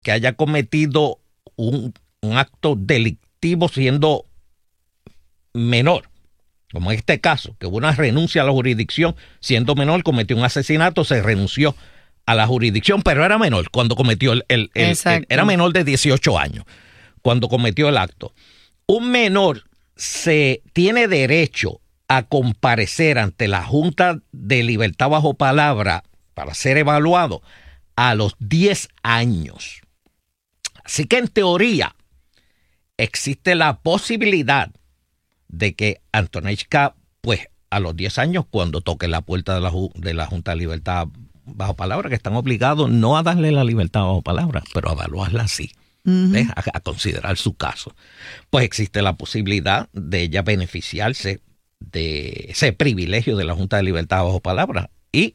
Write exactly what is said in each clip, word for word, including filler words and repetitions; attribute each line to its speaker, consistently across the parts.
Speaker 1: que haya cometido un, un acto delictivo siendo menor, como en este caso, que hubo una renuncia a la jurisdicción siendo menor, cometió un asesinato, se renunció a la jurisdicción, pero era menor cuando cometió el, el, el, el era menor de dieciocho años cuando cometió el acto. Un menor se tiene derecho a comparecer ante la Junta de Libertad bajo palabra para ser evaluado a los diez años. Así que en teoría existe la posibilidad de que Antonieshka, pues a los diez años, cuando toque la puerta de la, de la Junta de Libertad bajo palabra, que están obligados no a darle la libertad bajo palabra, pero a evaluarla así, uh-huh. a, a considerar su caso, pues existe la posibilidad de ella beneficiarse de ese privilegio de la Junta de Libertad bajo palabra y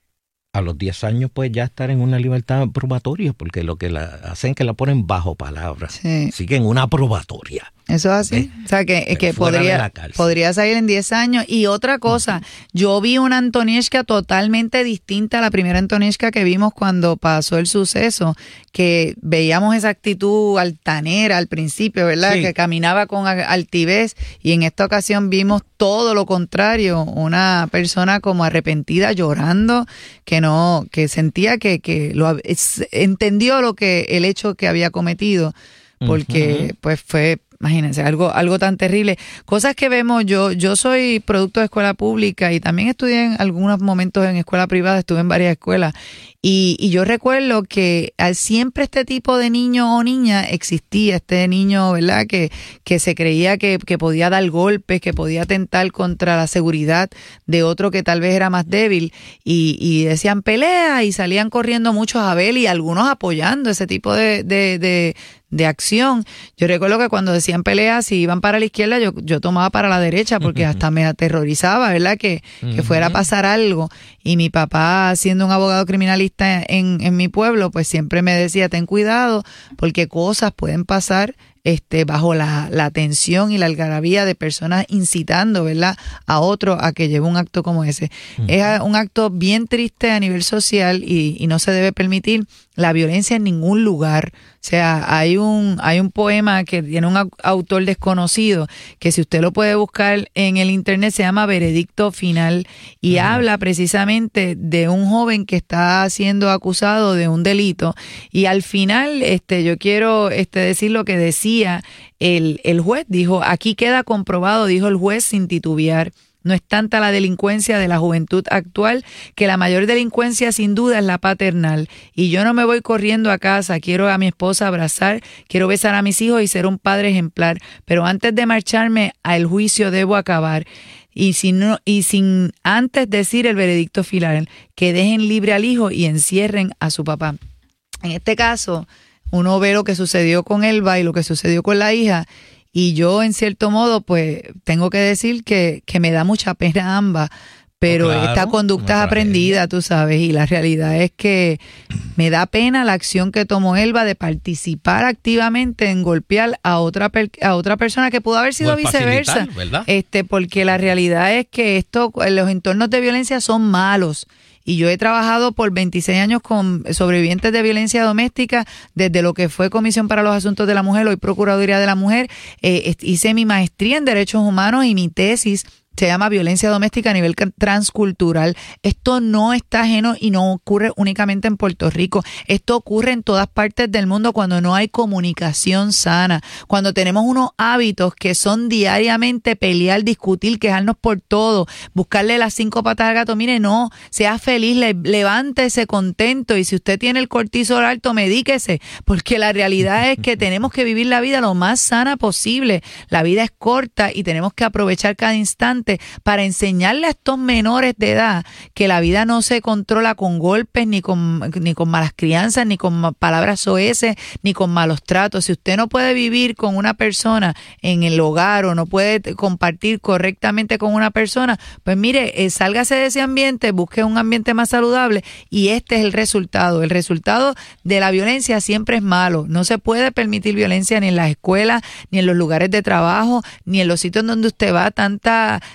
Speaker 1: a los diez años pues ya estar en una libertad probatoria, porque lo que la hacen es que la ponen bajo palabra, sí. siguen una probatoria.
Speaker 2: Eso es así, ¿eh? O sea que, que podría, podría salir en diez años. Y otra cosa, uh-huh. yo vi una Antonieshka totalmente distinta a la primera Antonieshka que vimos cuando pasó el suceso, que veíamos esa actitud altanera al principio, ¿verdad? Sí. Que caminaba con altivez, y en esta ocasión vimos todo lo contrario, una persona como arrepentida, llorando, que no, que sentía que, que lo entendió lo que el hecho que había cometido, porque uh-huh. pues fue... Imagínense, algo algo tan terrible. Cosas que vemos, yo yo soy producto de escuela pública y también estudié en algunos momentos en escuela privada, estuve en varias escuelas. Y, y yo recuerdo que siempre este tipo de niño o niña existía, este niño, ¿verdad? Que, que se creía que, que podía dar golpes, que podía atentar contra la seguridad de otro que tal vez era más débil. Y, y decían pelea y salían corriendo muchos a ver y algunos apoyando ese tipo de, de, de, de acción. Yo recuerdo que cuando decían pelea, si iban para la izquierda, yo, yo tomaba para la derecha porque uh-huh. hasta me aterrorizaba, ¿verdad? Que, uh-huh. que fuera a pasar algo. Y mi papá, siendo un abogado criminalista en, en mi pueblo, pues siempre me decía, ten cuidado porque cosas pueden pasar este bajo la, la tensión y la algarabía de personas incitando, ¿verdad?, a otro a que lleve un acto como ese. Uh-huh. Es un acto bien triste a nivel social y, y no se debe permitir la violencia en ningún lugar. O sea, hay un hay un poema que tiene un autor desconocido que si usted lo puede buscar en el internet se llama Veredicto Final y uh-huh. habla precisamente de un joven que está siendo acusado de un delito y al final este yo quiero este decir lo que decía el el juez. Dijo, aquí queda comprobado, dijo el juez sin titubear. No es tanta la delincuencia de la juventud actual, que la mayor delincuencia sin duda es la paternal. Y yo no me voy corriendo a casa, quiero a mi esposa abrazar, quiero besar a mis hijos y ser un padre ejemplar. Pero antes de marcharme al juicio debo acabar. Y, si no, y sin antes decir el veredicto final, que dejen libre al hijo y encierren a su papá. En este caso, uno ve lo que sucedió con Elba y lo que sucedió con la hija. Y yo, en cierto modo, pues, tengo que decir que, que me da mucha pena ambas, pero claro, esta conducta es aprendida, tú sabes, y la realidad es que me da pena la acción que tomó Elba de participar activamente en golpear a otra per, a otra persona que pudo haber sido pues viceversa, ¿verdad? Este, porque la realidad es que esto, los entornos de violencia son malos. Y yo he trabajado por veintiséis años con sobrevivientes de violencia doméstica, desde lo que fue Comisión para los Asuntos de la Mujer, hoy Procuraduría de la Mujer. Eh, hice mi maestría en Derechos Humanos y mi tesis se llama Violencia Doméstica a nivel transcultural. Esto no está ajeno y no ocurre únicamente en Puerto Rico. Esto ocurre en todas partes del mundo cuando no hay comunicación sana, cuando tenemos unos hábitos que son diariamente pelear, discutir, quejarnos por todo, buscarle las cinco patas al gato. Mire, no, sea feliz, le, levántese contento y si usted tiene el cortisol alto, medíquese, porque la realidad es que tenemos que vivir la vida lo más sana posible. La vida es corta y tenemos que aprovechar cada instante para enseñarle a estos menores de edad que la vida no se controla con golpes, ni con, ni con malas crianzas, ni con palabras soeces, ni con malos tratos. Si usted no puede vivir con una persona en el hogar o no puede compartir correctamente con una persona, pues mire, eh, sálgase de ese ambiente, busque un ambiente más saludable y este es el resultado. El resultado de la violencia siempre es malo. No se puede permitir violencia ni en las escuelas, ni en los lugares de trabajo, ni en los sitios donde usted va. Tanta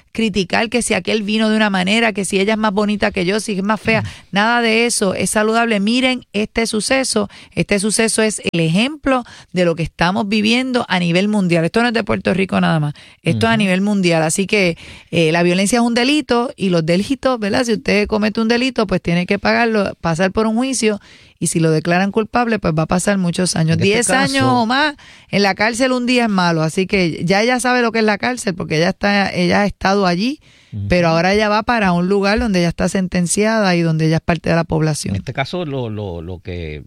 Speaker 2: criticar que si aquel vino de una manera, que si ella es más bonita que yo, si es más fea, nada de eso, es saludable. Miren este suceso, este suceso es el ejemplo de lo que estamos viviendo a nivel mundial. Esto no es de Puerto Rico nada más, esto uh-huh. es a nivel mundial, así que eh, la violencia es un delito y los delitos, ¿verdad? Si usted comete un delito, pues tiene que pagarlo, pasar por un juicio y si lo declaran culpable, pues va a pasar muchos años. Diez este años o más en la cárcel un día es malo, así que ya ella sabe lo que es la cárcel porque ella está, ella ha estado allí, uh-huh. pero ahora ella va para un lugar donde ella está sentenciada y donde ella es parte de la población.
Speaker 1: En este caso lo, lo, lo que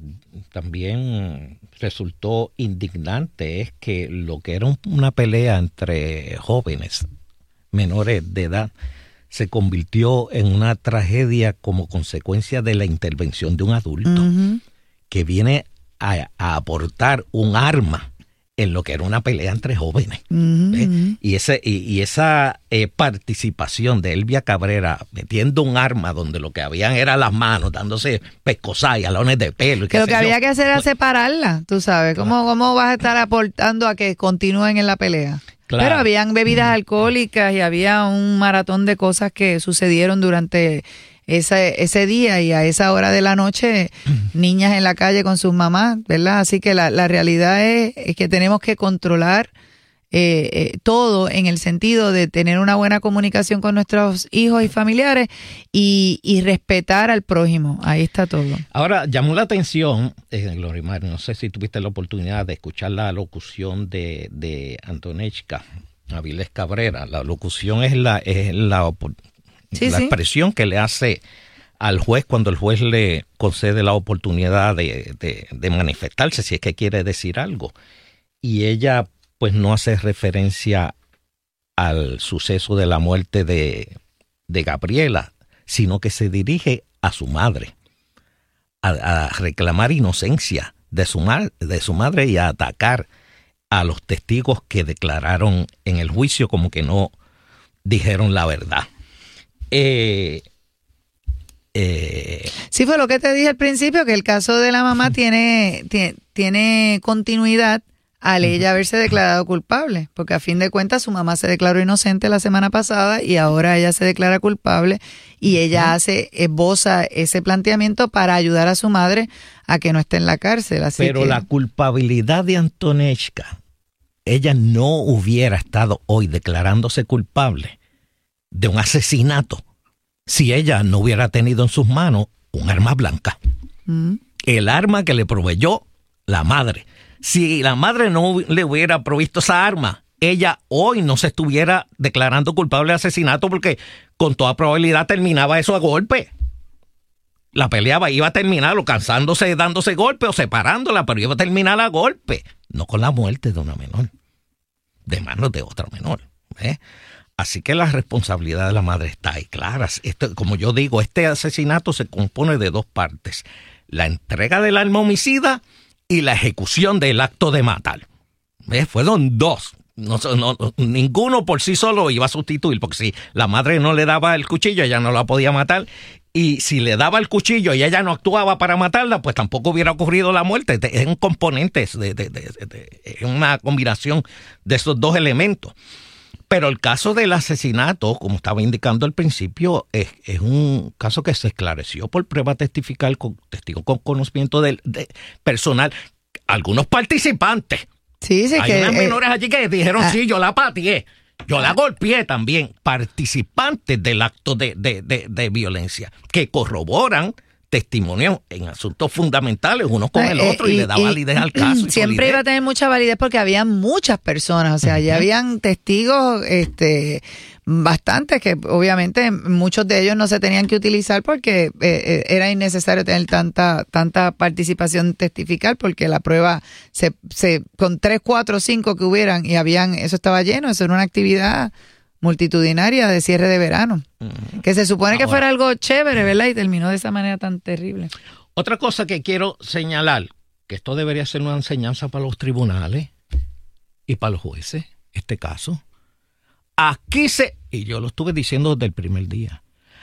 Speaker 1: también resultó indignante es que lo que era una pelea entre jóvenes menores de edad se convirtió en una tragedia como consecuencia de la intervención de un adulto uh-huh. que viene a, a aportar un arma en lo que era una pelea entre jóvenes. Uh-huh. Y, ese, y, y esa eh, participación de Elvia Cabrera metiendo un arma donde lo que habían eran las manos, dándose pescosas y alones de pelo. Y
Speaker 2: que lo que
Speaker 1: yo.
Speaker 2: había que hacer era separarla, tú sabes. ¿Cómo, ¿Cómo vas a estar aportando a que continúen en la pelea? Claro. Pero habían bebidas alcohólicas y había un maratón de cosas que sucedieron durante ese, ese día y a esa hora de la noche, niñas en la calle con sus mamás, ¿verdad? Así que la, la realidad es, es que tenemos que controlar eh, eh, todo en el sentido de tener una buena comunicación con nuestros hijos y familiares y, y respetar al prójimo. Ahí está todo.
Speaker 1: Ahora, llamó la atención, eh, Glorimar, no sé si tuviste la oportunidad de escuchar la locución de, de Antonechka Avilés Cabrera. La locución es la, es la,
Speaker 2: sí,
Speaker 1: la
Speaker 2: sí.
Speaker 1: expresión que le hace al juez cuando el juez le concede la oportunidad de, de, de manifestarse, si es que quiere decir algo. Y ella pues no hace referencia al suceso de la muerte de, de Gabriela, sino que se dirige a su madre, a, a reclamar inocencia de su, ma- de su madre y a atacar a los testigos que declararon en el juicio como que no dijeron la verdad. Eh, eh,
Speaker 2: sí, fue lo que te dije al principio, que el caso de la mamá tiene, tiene, tiene continuidad al ella haberse declarado culpable, porque a fin de cuentas su mamá se declaró inocente la semana pasada y ahora ella se declara culpable y ella hace, esboza ese planteamiento para ayudar a su madre a que no esté en la cárcel. Así
Speaker 1: Pero
Speaker 2: que...
Speaker 1: la culpabilidad de Antonechka, ella no hubiera estado hoy declarándose culpable de un asesinato si ella no hubiera tenido en sus manos un arma blanca. Mm. El arma que le proveyó la madre. Si la madre no le hubiera provisto esa arma, ella hoy no se estuviera declarando culpable de asesinato porque con toda probabilidad terminaba eso a golpe. La pelea iba a terminar o cansándose, dándose golpe o separándola, pero iba a terminar a golpe. No con la muerte de una menor, de manos de otra menor. ¿eh? Así que la responsabilidad de la madre está ahí clara. Esto, como yo digo, este asesinato se compone de dos partes. La entrega del arma homicida y la ejecución del acto de matar. ¿Ves? Fueron dos. No, no, ninguno por sí solo iba a sustituir, porque si la madre no le daba el cuchillo, ella no la podía matar. Y si le daba el cuchillo y ella no actuaba para matarla, pues tampoco hubiera ocurrido la muerte. Es un componente, es de, de, de, de, es una combinación de esos dos elementos. Pero el caso del asesinato, como estaba indicando al principio, es, es un caso que se esclareció por prueba testifical, con testigos con conocimiento de, de personal, algunos participantes.
Speaker 2: Sí, sí,
Speaker 1: Hay
Speaker 2: que,
Speaker 1: unas
Speaker 2: eh,
Speaker 1: menores allí que dijeron,
Speaker 2: ah,
Speaker 1: sí, yo la pateé, yo la golpeé también. Participantes del acto de, de, de, de violencia, que corroboran testimonios en asuntos fundamentales, uno con el otro, y, y le da validez al caso.
Speaker 2: Siempre iba a tener mucha validez porque había muchas personas, o sea, ya habían testigos este, bastantes que obviamente muchos de ellos no se tenían que utilizar porque eh, era innecesario tener tanta tanta participación testifical porque la prueba, se, se con tres, cuatro, cinco que hubieran y habían, eso estaba lleno, eso era una actividad multitudinaria de cierre de verano, uh-huh. que se supone Ahora, que fuera algo chévere, ¿verdad? Y terminó de esa manera tan terrible.
Speaker 1: Otra cosa que quiero señalar, que esto debería ser una enseñanza para los tribunales y para los jueces, este caso. Aquí se, y yo lo estuve diciendo desde el primer día,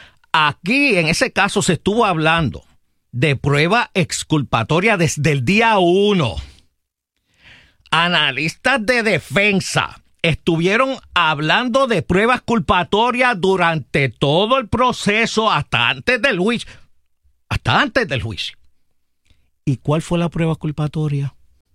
Speaker 1: aquí en ese caso se estuvo hablando de prueba exculpatoria desde el día uno. Analistas de defensa, estuvieron hablando de pruebas culpatorias durante todo el proceso, hasta antes del juicio. Hasta antes del juicio. ¿Y cuál fue la prueba culpatoria?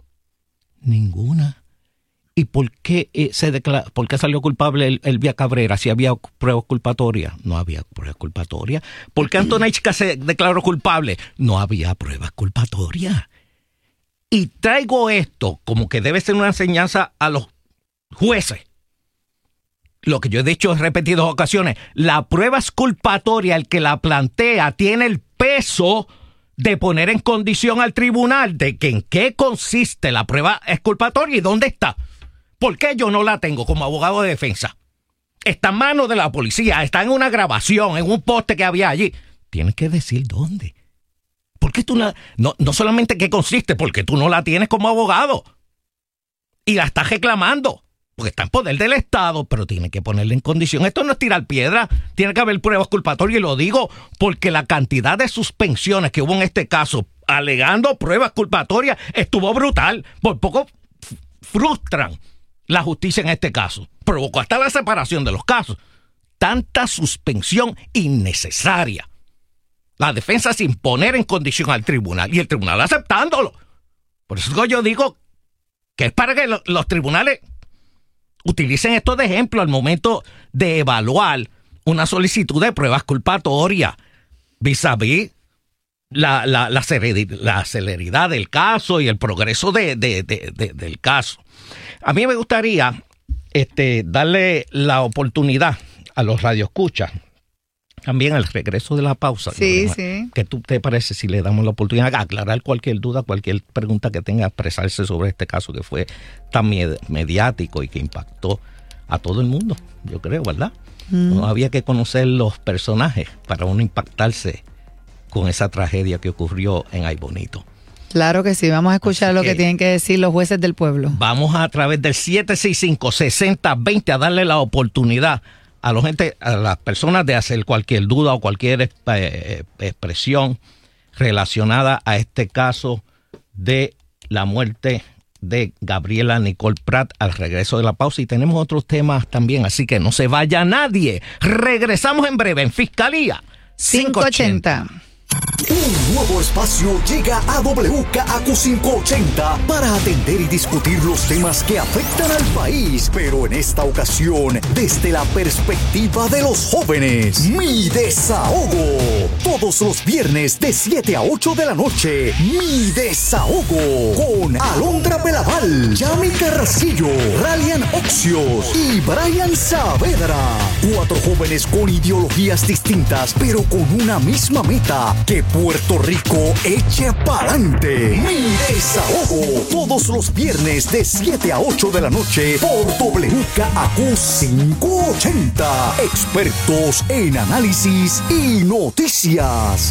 Speaker 1: Ninguna. ¿Y por qué, eh, se declara, por qué salió culpable el, el Vía Cabrera si había pruebas culpatorias? No había pruebas culpatorias. ¿Por qué Antonechka se declaró culpable? No había pruebas culpatorias. Y traigo esto como que debe ser una enseñanza a los jueces. Lo que yo he dicho en repetidas ocasiones, la prueba es culpatoria, el que la plantea tiene el peso de poner en condición al tribunal de que en qué consiste la prueba exculpatoria y dónde está. ¿Por qué yo no la tengo como abogado de defensa? Está en manos de la policía, está en una grabación, en un poste que había allí. Tienes que decir dónde. ¿Por qué tú la, no, no solamente qué consiste, porque tú no la tienes como abogado y la estás reclamando, porque está en poder del Estado, pero tiene que ponerle en condición. Esto no es tirar piedra, tiene que haber pruebas culpatorias, y lo digo porque la cantidad de suspensiones que hubo en este caso, alegando pruebas culpatorias, estuvo brutal. Por poco f- frustran la justicia en este caso. Provocó hasta la separación de los casos. Tanta suspensión innecesaria. La defensa sin poner en condición al tribunal, y el tribunal aceptándolo. Por eso yo digo que es para que lo, los tribunales utilicen esto de ejemplo al momento de evaluar una solicitud de pruebas culpatorias vis a vis la, la, la, celeridad, la celeridad del caso y el progreso de, de, de, de, del caso. A mí me gustaría este, darle la oportunidad a los radioescuchas, también al regreso de la pausa.
Speaker 2: Sí,
Speaker 1: ¿no?
Speaker 2: sí.
Speaker 1: ¿Qué tú te parece si le damos la oportunidad de aclarar cualquier duda, cualquier pregunta que tenga, expresarse sobre este caso que fue tan med- mediático y que impactó a todo el mundo? Yo creo, ¿verdad? Mm. No había que conocer los personajes para uno impactarse con esa tragedia que ocurrió en Ay Bonito.
Speaker 2: Claro que sí, vamos a escuchar
Speaker 1: Así
Speaker 2: lo que,
Speaker 1: que
Speaker 2: tienen que decir los jueces del pueblo.
Speaker 1: Vamos a través del siete seis cinco, seis cero dos cero a darle la oportunidad a la gente, a las personas de hacer cualquier duda o cualquier eh, expresión relacionada a este caso de la muerte de Gabriela Nicole Prat al regreso de la pausa. Y tenemos otros temas también, así que no se vaya nadie. Regresamos en breve en Fiscalía
Speaker 2: cinco ochenta.
Speaker 3: Un nuevo espacio llega a W K A Q quinientos ochenta para atender y discutir los temas que afectan al país, pero en esta ocasión desde la perspectiva de los jóvenes. Mi Desahogo. Todos los viernes de siete a ocho de la noche. Mi Desahogo. Con Alondra Belaval, Yami Carrasquillo, Ralian Oxios y Brian Saavedra. Cuatro jóvenes con ideologías distintas, pero con una misma meta: que Puerto Rico eche pa'lante. Mi Desahogo. Todos los viernes de siete a ocho de la noche por W K A Q quinientos ochenta. Expertos en análisis y noticias.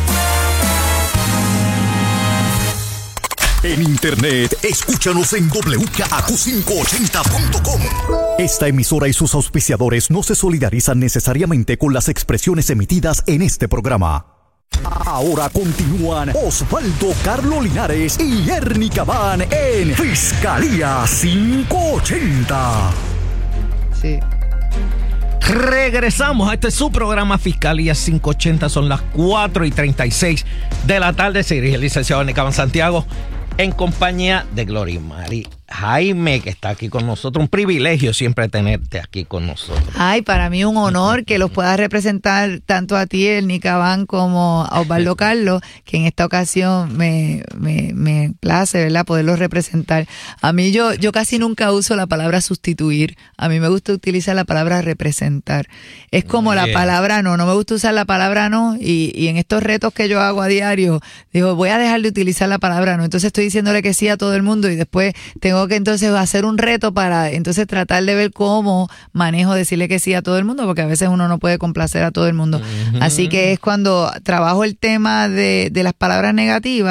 Speaker 3: En internet, escúchanos en doble u ka a ku quinientos ochenta punto com. Esta emisora y sus auspiciadores no se solidarizan necesariamente con las expresiones emitidas en este programa. Ahora continúan Osvaldo Carlo Linares y Ernie Cabán en Fiscalía quinientos ochenta.
Speaker 2: Sí.
Speaker 1: Regresamos a este su programa Fiscalía quinientos ochenta. Son las cuatro y treinta y seis de la tarde. Se dirige el licenciado Ernie Cabán Santiago en compañía de Gloria Mari Jaime, que está aquí con nosotros. Un privilegio siempre tenerte aquí con nosotros.
Speaker 2: Ay, para mí un honor que los pueda representar tanto a ti, Ernie Cabán, como a Osvaldo Carlos, que en esta ocasión me, me, me place, ¿verdad?, poderlos representar. A mí yo, yo casi nunca uso la palabra sustituir. A mí me gusta utilizar la palabra representar. Es como la palabra no. No me gusta usar la palabra no, y, y en estos retos que yo hago a diario, digo, voy a dejar de utilizar la palabra no. Entonces estoy diciéndole que sí a todo el mundo y después tengo que entonces hacer un reto para entonces tratar de ver cómo manejo decirle que sí a todo el mundo, porque a veces uno no puede complacer a todo el mundo. Uh-huh. Así que es cuando trabajo el tema de, de las palabras negativas,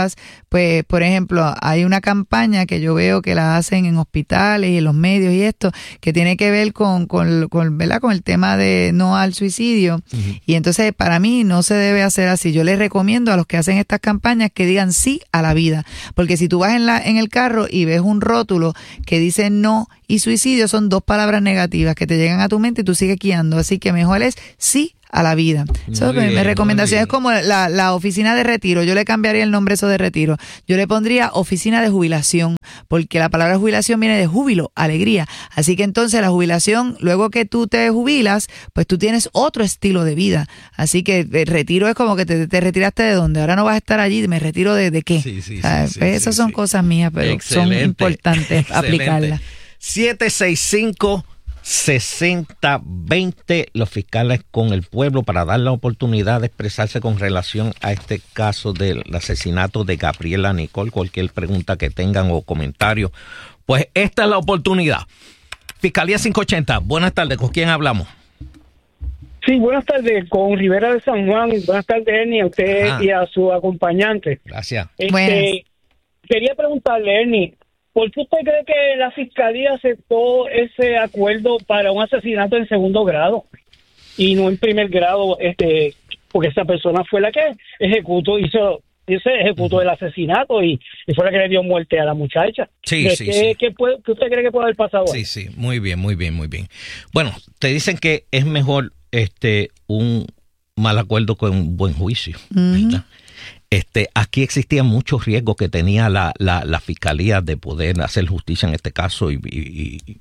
Speaker 2: pues, por ejemplo, hay una campaña que yo veo que la hacen en hospitales y en los medios y esto, que tiene que ver con, con, con, ¿verdad? Con el tema de no al suicidio. Uh-huh. Y entonces, para mí, no se debe hacer así. Yo les recomiendo a los que hacen estas campañas que digan sí a la vida. Porque si tú vas en, la, en el carro y ves un rótulo que dice no y suicidio, son dos palabras negativas que te llegan a tu mente y tú sigues guiando. Así que mejor es sí a la vida. Eso bien, mi recomendación es como la, la oficina de retiro. Yo le cambiaría el nombre eso de retiro. Yo le pondría oficina de jubilación, porque la palabra jubilación viene de júbilo, alegría. Así que entonces la jubilación, luego que tú te jubilas, pues tú tienes otro estilo de vida. Así que el retiro es como que te, te retiraste de dónde. Ahora no vas a estar allí, me retiro de, de qué.
Speaker 1: Sí, sí,
Speaker 2: o sea,
Speaker 1: sí,
Speaker 2: pues
Speaker 1: sí,
Speaker 2: esas
Speaker 1: sí,
Speaker 2: son
Speaker 1: sí.
Speaker 2: cosas mías, pero
Speaker 1: Excelente.
Speaker 2: son importantes
Speaker 1: Excelente.
Speaker 2: aplicarlas.
Speaker 1: siete seis cinco, sesenta veinte, los fiscales con el pueblo, para dar la oportunidad de expresarse con relación a este caso del asesinato de Gabriela Nicole. Cualquier pregunta que tengan o comentario, pues esta es la oportunidad. Fiscalía quinientos ochenta, buenas tardes, ¿con quién hablamos?
Speaker 4: Sí, buenas tardes, con Rivera de San Juan. Buenas tardes, Ernie, a usted Ajá. y a su acompañante.
Speaker 1: Gracias.
Speaker 4: Este, quería preguntarle, Ernie, ¿por qué usted cree que la Fiscalía aceptó ese acuerdo para un asesinato en segundo grado y no en primer grado? Este, porque esa persona fue la que ejecutó, hizo, hizo ejecutó uh-huh. el asesinato y, y fue la que le dio muerte a la muchacha.
Speaker 1: Sí, sí,
Speaker 4: ¿Qué,
Speaker 1: sí.
Speaker 4: ¿qué, puede, ¿Qué usted cree que puede haber pasado
Speaker 1: Sí,
Speaker 4: ahí?
Speaker 1: sí, muy bien, muy bien, muy bien. Bueno, te dicen que es mejor este un mal acuerdo que un buen juicio,
Speaker 2: Uh-huh.
Speaker 1: ¿verdad? Este, aquí existían muchos riesgos que tenía la, la, la fiscalía de poder hacer justicia en este caso y, y, y,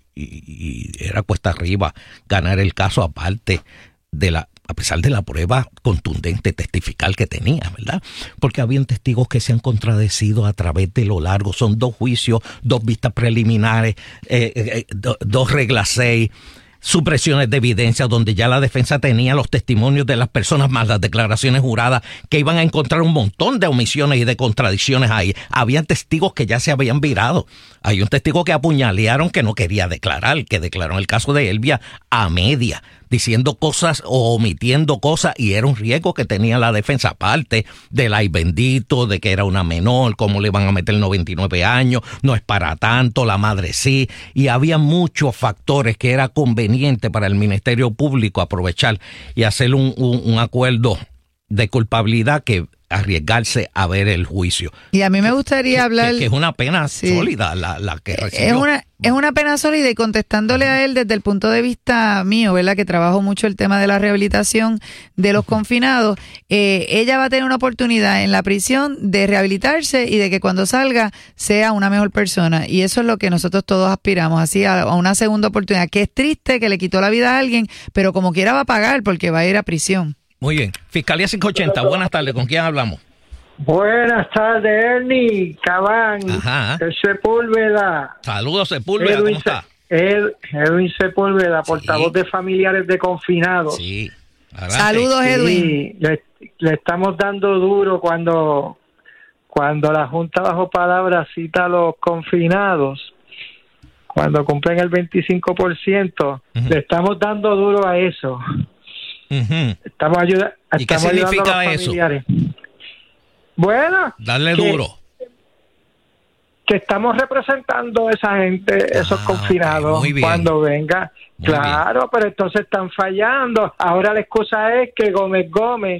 Speaker 1: y era cuesta arriba ganar el caso, aparte de la, a pesar de la prueba contundente testifical que tenía, ¿verdad? Porque habían testigos que se han contradecido a través de lo largo. Son dos juicios, dos vistas preliminares, eh, eh, do, dos reglas seis. Supresiones de evidencia donde ya la defensa tenía los testimonios de las personas más las declaraciones juradas, que iban a encontrar un montón de omisiones y de contradicciones ahí. Habían testigos que ya se habían virado. Hay un testigo que apuñalearon que no quería declarar, que declaró en el caso de Elvia a media, diciendo cosas o omitiendo cosas, y era un riesgo que tenía la defensa, aparte del ay bendito, de que era una menor, cómo le van a meter noventa y nueve años, no es para tanto, la madre sí, y había muchos factores que era conveniente para el Ministerio Público aprovechar y hacer un, un, un acuerdo de culpabilidad que arriesgarse a ver el juicio.
Speaker 2: Y a mí me gustaría
Speaker 1: que,
Speaker 2: hablar...
Speaker 1: Que, que es una pena
Speaker 2: sí.
Speaker 1: sólida la, la que recibió.
Speaker 2: Es una, es una pena sólida, y contestándole a él desde el punto de vista mío, ¿verdad? Que trabajo mucho el tema de la rehabilitación de los confinados, eh, ella va a tener una oportunidad en la prisión de rehabilitarse y de que cuando salga sea una mejor persona. Y eso es lo que nosotros todos aspiramos, así a, a una segunda oportunidad. Que es triste que le quitó la vida a alguien, pero como quiera va a pagar porque va a ir a prisión.
Speaker 1: Muy bien. Fiscalía quinientos ochenta, buenas tardes. ¿Con quién hablamos?
Speaker 5: Buenas tardes, Ernie, Cabán,
Speaker 1: Ajá.
Speaker 5: Sepúlveda.
Speaker 1: Saludos, Sepúlveda,
Speaker 5: Edwin,
Speaker 1: ¿cómo está?
Speaker 5: Ed, Edwin Sepúlveda, portavoz
Speaker 1: Sí.
Speaker 5: de familiares de confinados.
Speaker 1: Sí. Adelante.
Speaker 2: Saludos, Edwin.
Speaker 5: Sí, le, le estamos dando duro cuando, cuando la Junta bajo palabra cita a los confinados, cuando cumplen el veinticinco por ciento, uh-huh. le estamos dando duro a eso.
Speaker 1: Uh-huh.
Speaker 5: Estamos, ayuda,
Speaker 1: ¿Y qué
Speaker 5: estamos ayudando
Speaker 1: significa
Speaker 5: a los
Speaker 1: eso?
Speaker 5: familiares. Bueno,
Speaker 1: darle
Speaker 5: que,
Speaker 1: duro.
Speaker 5: Que estamos representando a esa gente, esos
Speaker 1: ah,
Speaker 5: confinados,
Speaker 1: okay,
Speaker 5: cuando venga.
Speaker 1: Muy
Speaker 5: claro, bien. Pero entonces están fallando. Ahora la excusa es que Gómez Gómez,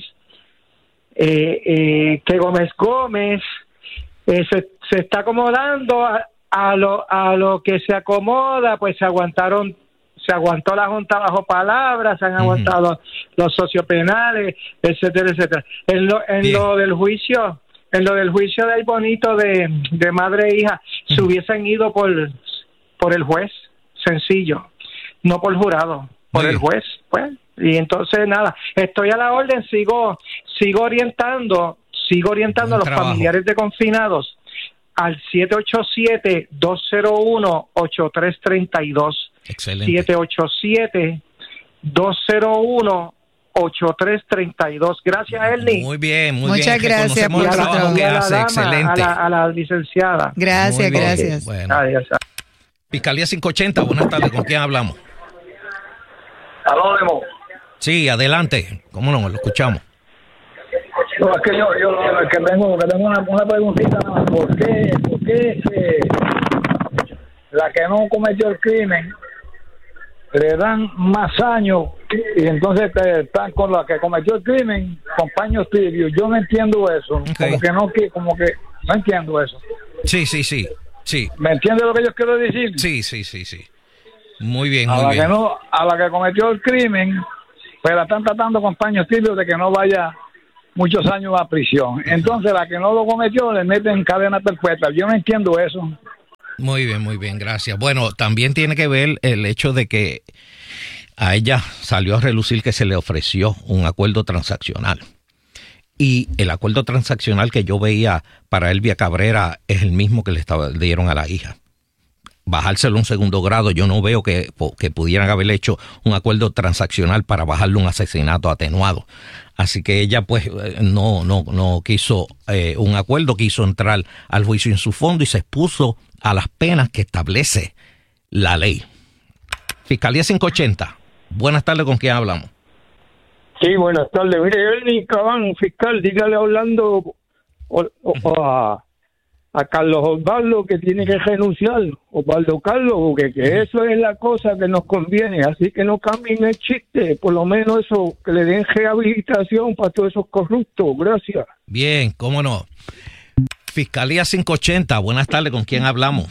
Speaker 5: eh, eh, que Gómez Gómez eh, se, se está acomodando a, a lo a lo que se acomoda, pues se aguantaron. Se aguantó la Junta bajo palabras, se han uh-huh. aguantado los sociopenales, etcétera, etcétera. En lo, en lo del juicio, en lo del juicio del bonito de, de madre e hija, uh-huh. se hubiesen ido por, por el juez, sencillo, no por el jurado, por Muy el juez, pues. Y entonces nada, estoy a la orden, sigo, sigo orientando, sigo orientando Buen a los trabajo. familiares de confinados al siete ocho siete, dos cero uno, ocho tres tres dos.
Speaker 1: Excelente.
Speaker 5: siete ocho siete, dos cero uno, ocho tres tres dos. Gracias, Ernie.
Speaker 1: Muy bien, muy
Speaker 2: Muchas
Speaker 1: bien.
Speaker 2: Muchas gracias
Speaker 1: por el trabajo que hace.
Speaker 5: Dama,
Speaker 1: Excelente.
Speaker 5: A la, a la licenciada.
Speaker 2: Gracias, gracias.
Speaker 1: Bueno.
Speaker 5: Adiós.
Speaker 1: Fiscalía quinientos ochenta, buenas tardes. ¿Con quién hablamos?
Speaker 6: Aló, Demo.
Speaker 1: Sí, adelante. ¿Cómo no? Lo escuchamos.
Speaker 6: No, es que yo, yo es que tengo, que tengo una, una preguntita nada más. ¿Por qué, por qué eh, la que no cometió el crimen le dan más años y entonces eh, están con la que cometió el crimen con paños tibios? Yo no entiendo eso. Okay. Como que no, que, como que no entiendo eso.
Speaker 1: Sí, sí, sí, sí.
Speaker 6: ¿Me entiende lo que yo quiero decir?
Speaker 1: Sí, sí, sí, sí. Muy bien,
Speaker 6: a
Speaker 1: muy
Speaker 6: la
Speaker 1: bien.
Speaker 6: Que no, a la que cometió el crimen, pues la están tratando con paños tibios de que no vaya muchos años a prisión. Entonces la que no lo cometió le meten cadena perpetua. Yo no entiendo eso.
Speaker 1: Muy bien, muy bien, gracias. Bueno, también tiene que ver el hecho de que a ella salió a relucir que se le ofreció un acuerdo transaccional. Y el acuerdo transaccional que yo veía para Elvia Cabrera es el mismo que le estaba, le dieron a la hija. Bajárselo a un segundo grado, yo no veo que, que pudieran haber hecho un acuerdo transaccional para bajarle un asesinato atenuado. Así que ella pues no, no, no quiso eh, un acuerdo, quiso entrar al juicio en su fondo y se expuso a las penas que establece la ley. Fiscalía quinientos ochenta. Buenas tardes, ¿con quién hablamos?
Speaker 7: Sí, buenas tardes. Mire, Ernie Cabán, fiscal, dígale hablando o, o, a, a Carlos Osvaldo que tiene que renunciar, Osvaldo Carlos, porque que eso es la cosa que nos conviene, así que no cambien el chiste, por lo menos eso, que le den rehabilitación para todos esos corruptos. Gracias.
Speaker 1: Bien, cómo no. Fiscalía quinientos ochenta, buenas tardes, ¿con quién hablamos?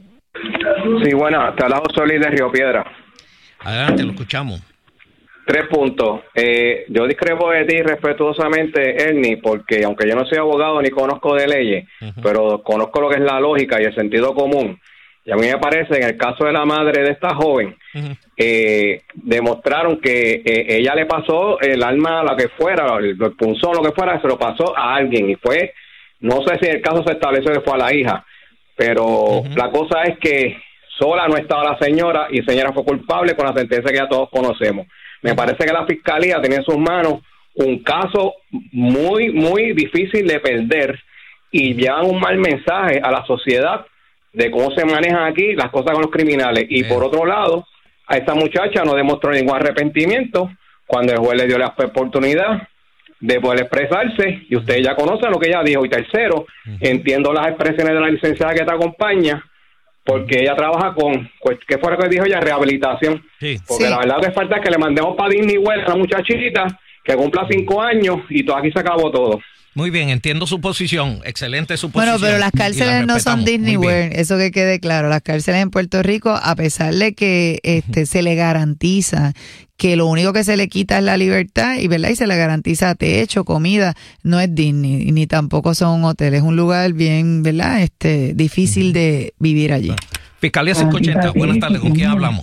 Speaker 8: Sí, buenas, te habla José Luis de Río Piedra.
Speaker 1: Adelante, lo escuchamos.
Speaker 8: Tres puntos. Eh, yo discrepo de ti respetuosamente, Ernie, porque aunque yo no soy abogado ni conozco de leyes, uh-huh. pero conozco lo que es la lógica y el sentido común. Y a mí me parece, en el caso de la madre de esta joven, uh-huh. eh, demostraron que eh, ella le pasó el alma a la que fuera, el, el punzón, lo que fuera, se lo pasó a alguien. Y fue, no sé si en el caso se estableció que fue a la hija, pero uh-huh. la cosa es que sola no estaba la señora y la señora fue culpable con la sentencia que ya todos conocemos. Me parece que la fiscalía tiene en sus manos un caso muy, muy difícil de perder y llevan un mal mensaje a la sociedad de cómo se manejan aquí las cosas con los criminales. Y por otro lado, a esta muchacha no demostró ningún arrepentimiento cuando el juez le dio la oportunidad de poder expresarse, y ustedes ya conocen lo que ella dijo. Y tercero, uh-huh. entiendo las expresiones de la licenciada que te acompaña, porque ella trabaja con, ¿qué fue lo que dijo ella? Rehabilitación. Sí. Porque sí. la verdad que falta es que le mandemos para Disney World a la muchachita que cumpla cinco años y todo aquí se acabó todo.
Speaker 1: Muy bien, entiendo su posición, excelente su posición.
Speaker 2: Bueno, pero las cárceles no son Disney World, eso que quede claro. Las cárceles en Puerto Rico, a pesar de que este uh-huh. se le garantiza que lo único que se le quita es la libertad y verdad y se le garantiza techo, comida, no es Disney ni tampoco son hoteles, es un lugar bien, verdad, este difícil uh-huh. de vivir allí. Bueno.
Speaker 1: Fiscalía quinientos ochenta, buenas tardes, ¿con quién hablamos?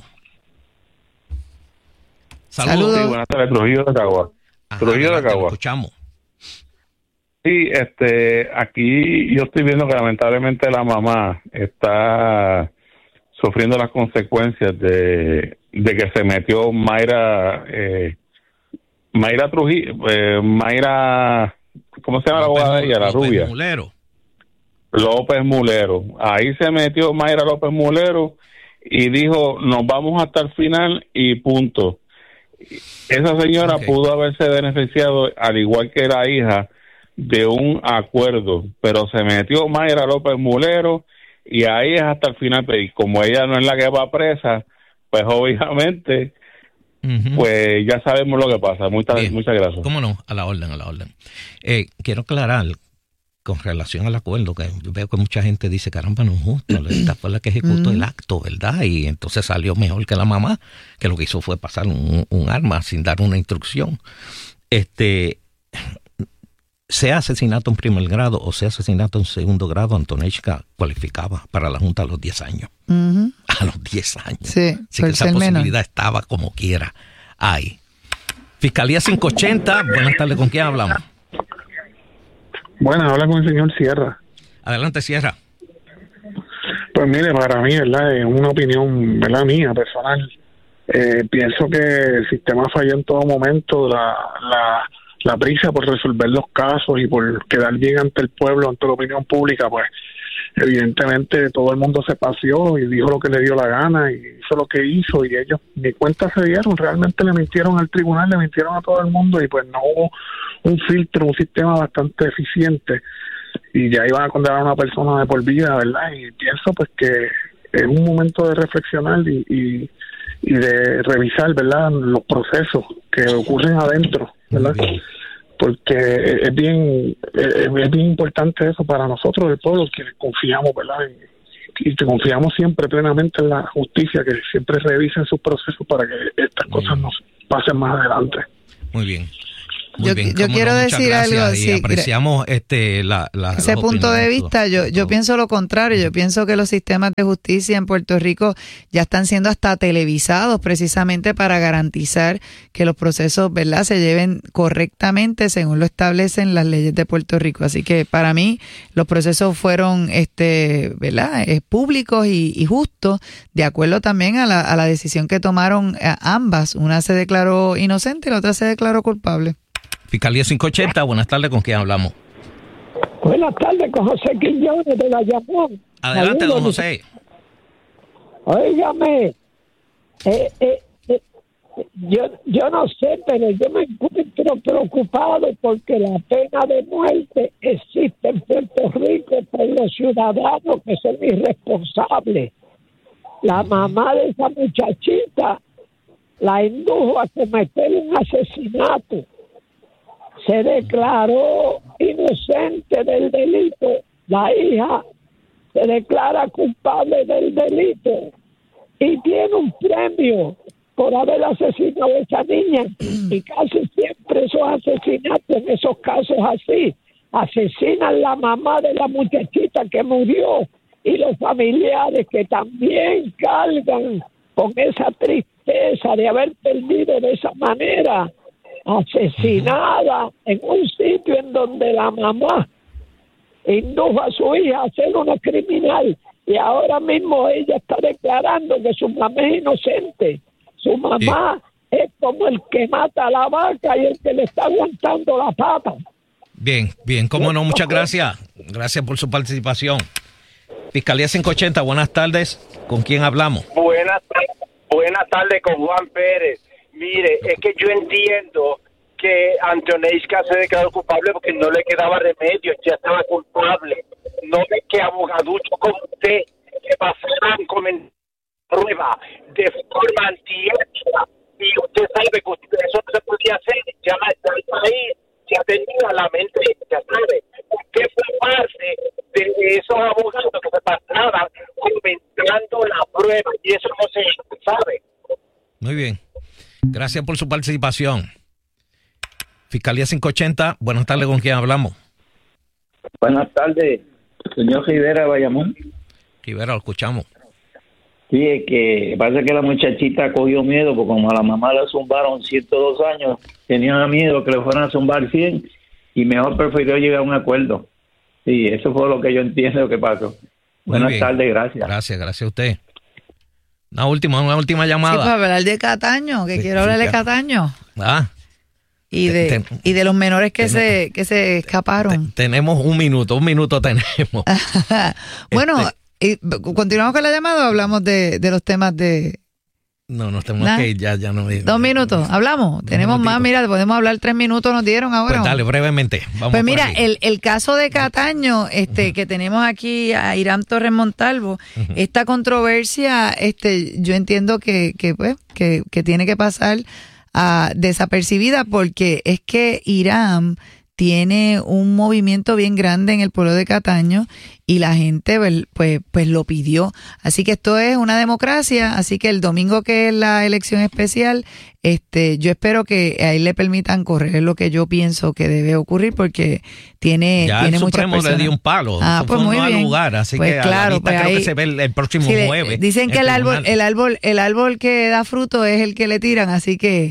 Speaker 2: Saludos. Saludos.
Speaker 9: Sí, buenas tardes, Trujillo de Cagua.
Speaker 1: Ajá,
Speaker 9: Trujillo de Cagua.
Speaker 1: Escuchamos.
Speaker 9: Sí, este, aquí yo estoy viendo que lamentablemente la mamá está sufriendo las consecuencias de, de que se metió Mayra, eh, Mayra Trujillo, eh, Mayra, ¿cómo se llama la abogada de ella? La rubia.
Speaker 1: López Mulero.
Speaker 9: López Mulero. Ahí se metió Mayra López Mulero y dijo, nos vamos hasta el final y punto. Esa señora okay. pudo haberse beneficiado, al igual que la hija, de un acuerdo, pero se metió Mayra López Mulero y ahí es hasta el final, y como ella no es la que va presa, pues obviamente uh-huh. pues ya sabemos lo que pasa. Muchas, muchas gracias.
Speaker 1: Cómo no, a la orden, a la orden. Eh, quiero aclarar con relación al acuerdo, que yo veo que mucha gente dice, caramba, no es justo, esta fue la que ejecutó el acto, ¿verdad? Y entonces salió mejor que la mamá, que lo que hizo fue pasar un, un arma sin dar una instrucción. Este... sea asesinato en primer grado o sea asesinato en segundo grado, Antonechka cualificaba para la Junta a los diez años. Uh-huh. A los diez años.
Speaker 2: Sí,
Speaker 1: así que esa posibilidad menos. Estaba como quiera ahí. Fiscalía quinientos ochenta, buenas tardes, ¿con quién hablamos?
Speaker 10: Buenas, habla con el señor Sierra.
Speaker 1: Adelante, Sierra.
Speaker 10: Pues mire, para mí, ¿verdad? Es una opinión, ¿verdad? Mía, personal. Eh, pienso que el sistema falló en todo momento, la... la la prisa por resolver los casos y por quedar bien ante el pueblo, ante la opinión pública, pues evidentemente todo el mundo se paseó y dijo lo que le dio la gana y hizo lo que hizo, y ellos ni cuenta se dieron, realmente le mintieron al tribunal, le mintieron a todo el mundo, y pues no hubo un filtro, un sistema bastante eficiente, y ya iban a condenar a una persona de por vida, ¿verdad? Y pienso pues que es un momento de reflexionar y, y, y de revisar, ¿verdad?, los procesos que ocurren adentro, ¿verdad? Porque es bien es bien importante eso para nosotros, el pueblo, que confiamos, ¿verdad?, y que confiamos siempre plenamente en la justicia, que siempre revisen sus procesos para que estas Muy cosas bien. nos pasen más adelante.
Speaker 1: Muy bien. Muy
Speaker 2: yo
Speaker 1: bien,
Speaker 2: yo quiero
Speaker 1: no,
Speaker 2: decir algo.
Speaker 1: Y
Speaker 2: sí,
Speaker 1: apreciamos este, la, la,
Speaker 2: ese punto de vista. Yo, yo pienso lo contrario. Yo pienso que los sistemas de justicia en Puerto Rico ya están siendo hasta televisados precisamente para garantizar que los procesos, ¿verdad?, se lleven correctamente según lo establecen las leyes de Puerto Rico. Así que para mí los procesos fueron, este, ¿verdad?, eh, públicos y, y justos, de acuerdo también a la, a la decisión que tomaron ambas. Una se declaró inocente y la otra se declaró culpable.
Speaker 1: Fiscalía cinco ochenta, buenas tardes, ¿con quién hablamos?
Speaker 11: Buenas tardes, con José Quiñones de Bayamón.
Speaker 1: Adelante, don José.
Speaker 11: Óigame, eh, eh, eh, yo, yo no sé, pero yo me encuentro preocupado porque la pena de muerte existe en Puerto Rico por los ciudadanos que son irresponsables. La mamá de esa muchachita la indujo a cometer un asesinato. Se declaró inocente del delito. La hija se declara culpable del delito y tiene un premio por haber asesinado a esa niña. Y casi siempre esos asesinatos, en esos casos así, asesinan la mamá de la muchachita que murió y los familiares que también cargan con esa tristeza de haber perdido de esa manera, asesinada en un sitio en donde la mamá indujo a su hija a ser una criminal, y ahora mismo ella está declarando que su mamá es inocente. Su mamá sí. es como el que mata a la vaca y el que le está aguantando la pata.
Speaker 1: Bien, bien, cómo no, muchas gracias. Gracias por su participación. Fiscalía cinco ochenta, buenas tardes. ¿Con quién hablamos?
Speaker 12: Buenas, buenas tardes, con Juan Pérez. Mire, es que yo entiendo que Antonesca se declaró culpable porque no le quedaba remedio, ya estaba culpable. No ve que abogaducho como usted que pasaran con prueba de forma antiética, y usted sabe que usted, eso no se podía hacer, ya el país ya tenía la mente, ya sabe. Usted fue parte de esos abogados que se pasaban comentando la prueba, y eso no se sabe.
Speaker 1: Muy bien. Gracias por su participación. Fiscalía cinco ochenta, buenas tardes, ¿con quién hablamos?
Speaker 13: Buenas tardes, señor Rivera Bayamón.
Speaker 1: Rivera, lo escuchamos.
Speaker 13: Sí, es que pasa que la muchachita cogió miedo, porque como a la mamá le zumbaron ciento dos años, tenía miedo que le fueran a zumbar cien, y mejor prefirió llegar a un acuerdo. Sí, eso fue lo que yo entiendo que pasó.
Speaker 1: Muy
Speaker 13: Buenas
Speaker 1: bien.
Speaker 13: tardes, gracias.
Speaker 1: Gracias, gracias a usted. Una última, una última llamada.
Speaker 2: Sí, para hablar de Cataño, que
Speaker 1: Sí,
Speaker 2: quiero hablar
Speaker 1: sí,
Speaker 2: de Cataño.
Speaker 1: Ah.
Speaker 2: Y de,
Speaker 1: Ten-
Speaker 2: y de los menores que
Speaker 1: ten-
Speaker 2: se que se escaparon.
Speaker 1: Tenemos un minuto, un minuto tenemos.
Speaker 2: Bueno, y, ¿continuamos con la llamada o hablamos de, de los temas de...?
Speaker 1: No, nos tenemos
Speaker 2: ¿Nah?
Speaker 1: que ir, ya, ya no.
Speaker 2: Dos minutos, hablamos. Tenemos más, mira, podemos hablar tres minutos, nos dieron ahora.
Speaker 1: Pues dale, brevemente. Vamos
Speaker 2: Pues
Speaker 1: por
Speaker 2: mira,
Speaker 1: ahí.
Speaker 2: el, el caso de Cataño, este, que tenemos aquí a Irán Torres Montalvo, esta controversia, este, yo entiendo que, que pues, que, que tiene que pasar a desapercibida, porque es que Irán tiene un movimiento bien grande en el pueblo de Cataño y la gente pues, pues lo pidió. Así que esto es una democracia, así que el domingo, que es la elección especial, este, yo espero que a él le permitan correr, es lo que yo pienso que debe ocurrir, porque tiene,
Speaker 1: ya
Speaker 2: tiene
Speaker 1: el
Speaker 2: muchas
Speaker 1: Supremo
Speaker 2: personas.
Speaker 1: le dio un palo.
Speaker 2: Ah,
Speaker 1: Eso
Speaker 2: pues
Speaker 1: fue
Speaker 2: muy
Speaker 1: un
Speaker 2: bien.
Speaker 1: lugar, así
Speaker 2: Pues
Speaker 1: que
Speaker 2: claro,
Speaker 1: a la vista
Speaker 2: pues
Speaker 1: creo
Speaker 2: ahí-
Speaker 1: que se ve el, el próximo
Speaker 2: Sí, le-
Speaker 1: jueves.
Speaker 2: dicen que
Speaker 1: en
Speaker 2: el árbol,
Speaker 1: tribunal.
Speaker 2: el árbol, el árbol que da fruto es el que le tiran, así que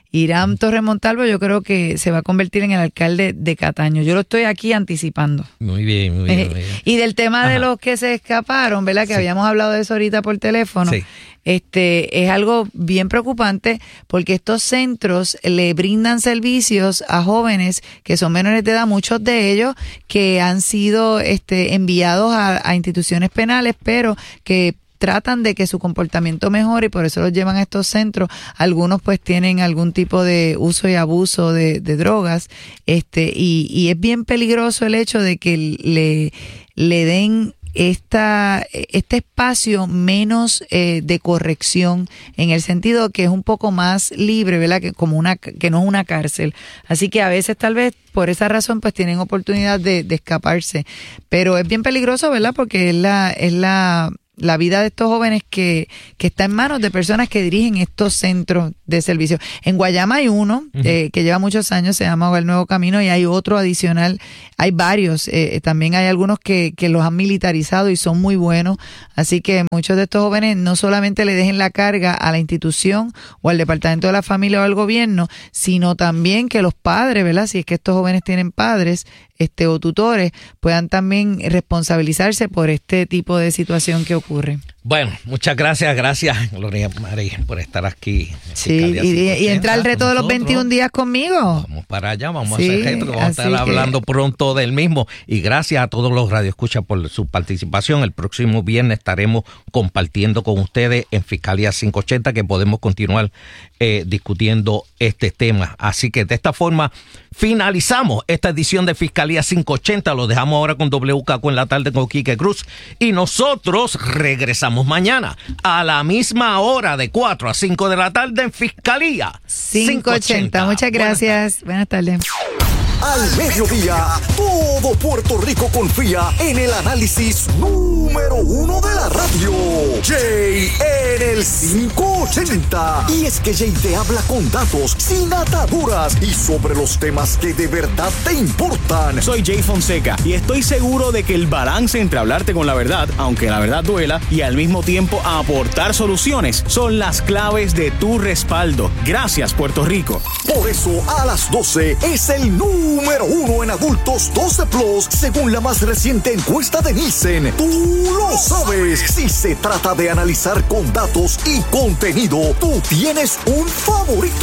Speaker 2: Irán Torres Montalvo yo creo que se va a convertir en el alcalde de Cataño. Yo lo estoy aquí anticipando.
Speaker 1: Muy bien, muy bien. Muy bien.
Speaker 2: Y del tema Ajá. de los que se escaparon, ¿verdad? Que sí. habíamos hablado de eso ahorita por teléfono. Sí. Este es algo bien preocupante porque estos centros le brindan servicios a jóvenes que son menores de edad, muchos de ellos que han sido este, enviados a, a instituciones penales, pero que tratan de que su comportamiento mejore y por eso los llevan a estos centros. Algunos pues tienen algún tipo de uso y abuso de, de drogas, este y, y es bien peligroso el hecho de que le, le den esta este espacio menos eh, de corrección, en el sentido que es un poco más libre, ¿verdad? Que como una que no es una cárcel. Así que a veces tal vez por esa razón pues tienen oportunidad de, de escaparse, pero es bien peligroso, ¿verdad? Porque es la es la la vida de estos jóvenes que, que está en manos de personas que dirigen estos centros de servicio. En Guayama hay uno uh-huh. eh, que lleva muchos años, se llama El Nuevo Camino, y hay otro adicional, hay varios, eh, también hay algunos que, que los han militarizado y son muy buenos, así que muchos de estos jóvenes no solamente le dejen la carga a la institución o al departamento de la familia o al gobierno, sino también que los padres, ¿verdad? Si es que estos jóvenes tienen padres, este o tutores, puedan también responsabilizarse por este tipo de situación que ocurre.
Speaker 1: Bueno, muchas gracias, gracias Gloria María por estar aquí.
Speaker 2: Sí, y, y entra el reto de los veintiún días conmigo.
Speaker 1: Vamos para allá, vamos sí, a hacer reto, vamos a estar que... hablando pronto del mismo. Y gracias a todos los radioescuchas por su participación. El próximo viernes estaremos compartiendo con ustedes en Fiscalía quinientos ochenta que podemos continuar eh, discutiendo este tema. Así que de esta forma finalizamos esta edición de Fiscalía quinientos ochenta. Lo dejamos ahora con W K Q en la tarde con Quique Cruz. Y nosotros regresamos mañana a la misma hora de cuatro a cinco de la tarde en Fiscalía
Speaker 2: quinientos ochenta. Muchas gracias. Buenas tardes.
Speaker 3: Al mediodía, todo Puerto Rico confía en el análisis número uno de la radio. Jay en el quinientos ochenta. Y es que Jay te habla con datos, sin ataduras y sobre los temas que de verdad te importan.
Speaker 14: Soy Jay Fonseca y estoy seguro de que el balance entre hablarte con la verdad, aunque la verdad duela, y al mismo tiempo aportar soluciones son las claves de tu respaldo. Gracias, Puerto Rico.
Speaker 3: Por eso, a las doce es el número número uno en adultos doce plus, según la más reciente encuesta de Nielsen. Tú lo sabes. Si se trata de analizar con datos y contenido, tú tienes un favorito.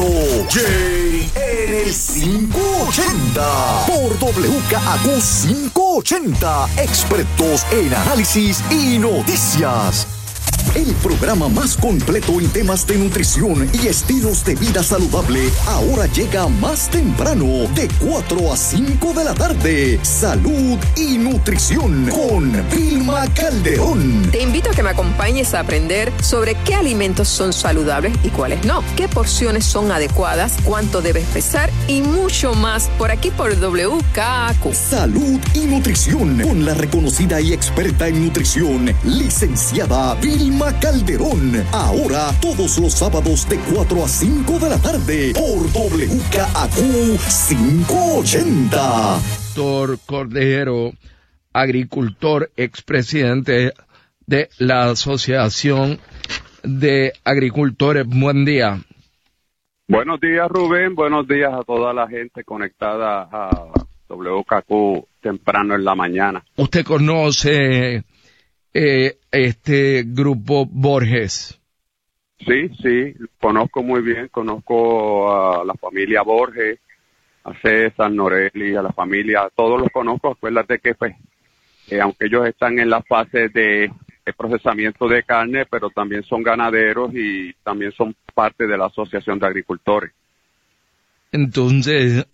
Speaker 3: Jay en el quinientos ochenta. Por W K Q quinientos ochenta. Expertos en análisis y noticias. El programa más completo en temas de nutrición y estilos de vida saludable ahora llega más temprano, de cuatro a cinco de la tarde. Salud y nutrición con Vilma Calderón.
Speaker 15: Te invito a que me acompañes a aprender sobre qué alimentos son saludables y cuáles no, qué porciones son adecuadas, cuánto debes pesar y mucho más, por aquí por W K Q.
Speaker 3: Salud y nutrición con la reconocida y experta en nutrición, licenciada Vilma Calderón. Ahora todos los sábados de cuatro a cinco de la tarde por W K Q quinientos ochenta.
Speaker 16: Doctor Cordero, agricultor, expresidente de la Asociación de Agricultores. Buen día.
Speaker 9: Buenos días, Rubén. Buenos días a toda la gente conectada a W K Q temprano en la mañana.
Speaker 16: ¿Usted conoce Eh, este grupo Borges?
Speaker 9: Sí, sí, conozco muy bien, conozco a la familia Borges, a César Norelli, a la familia, a todos los conozco. Acuérdate que pues, eh, aunque ellos están en la fase de, de procesamiento de carne, pero también son ganaderos y también son parte de la Asociación de Agricultores.
Speaker 16: Entonces,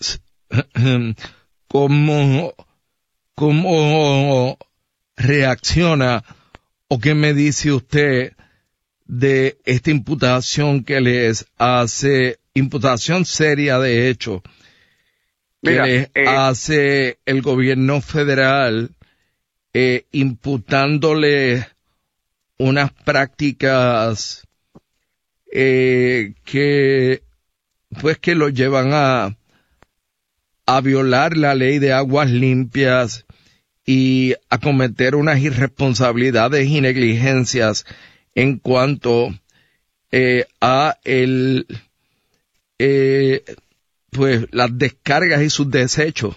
Speaker 16: ¿cómo, cómo reacciona o qué me dice usted de esta imputación que les hace, imputación seria de hecho, que Mira, les eh, hace el gobierno federal eh, imputándole unas prácticas eh, que pues que lo llevan a a violar la ley de aguas limpias y a cometer unas irresponsabilidades y negligencias en cuanto eh, a el eh, pues las descargas y sus desechos?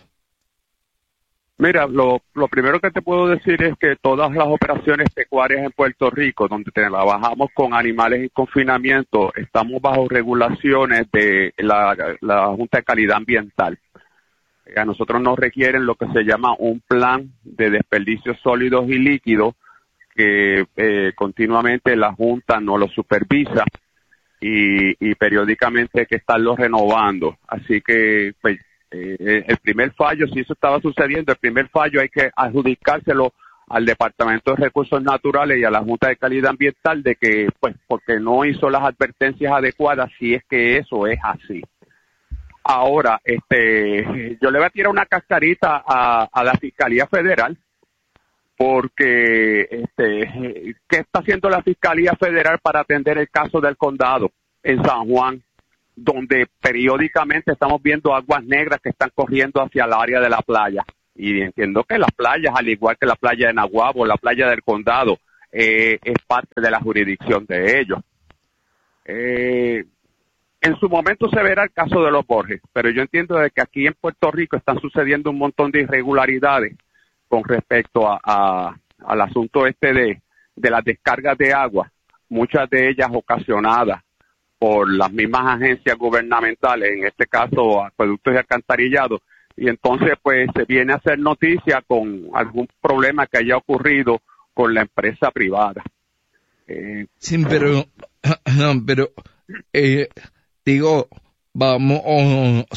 Speaker 17: Mira, lo, lo primero que te puedo decir es que todas las operaciones pecuarias en Puerto Rico, donde trabajamos con animales en confinamiento, estamos bajo regulaciones de la, la Junta de Calidad Ambiental. A nosotros nos requieren lo que se llama un plan de desperdicios sólidos y líquidos, que eh, continuamente la Junta nos lo supervisa y, y periódicamente hay que estarlo renovando. Así que, pues, Eh, el primer fallo, si eso estaba sucediendo, el primer fallo hay que adjudicárselo al Departamento de Recursos Naturales y a la Junta de Calidad Ambiental de que, pues, porque no hizo las advertencias adecuadas, si es que eso es así. Ahora, este, yo le voy a tirar una cascarita a, a la Fiscalía Federal, porque, este, ¿qué está haciendo la Fiscalía Federal para atender el caso del condado en San Juan, donde periódicamente estamos viendo aguas negras que están corriendo hacia el área de la playa? Y entiendo que las playas, al igual que la playa de Naguabo, la playa del condado, eh, es parte de la jurisdicción de ellos. Eh, en su momento se verá el caso de los Borges, pero yo entiendo de que aquí en Puerto Rico están sucediendo un montón de irregularidades con respecto a, a al asunto este de, de las descargas de agua, muchas de ellas ocasionadas por las mismas agencias gubernamentales, en este caso acueductos y alcantarillados, y entonces pues se viene a hacer noticia con algún problema que haya ocurrido con la empresa privada. Eh,
Speaker 16: sí, pero, pero eh, digo, vamos,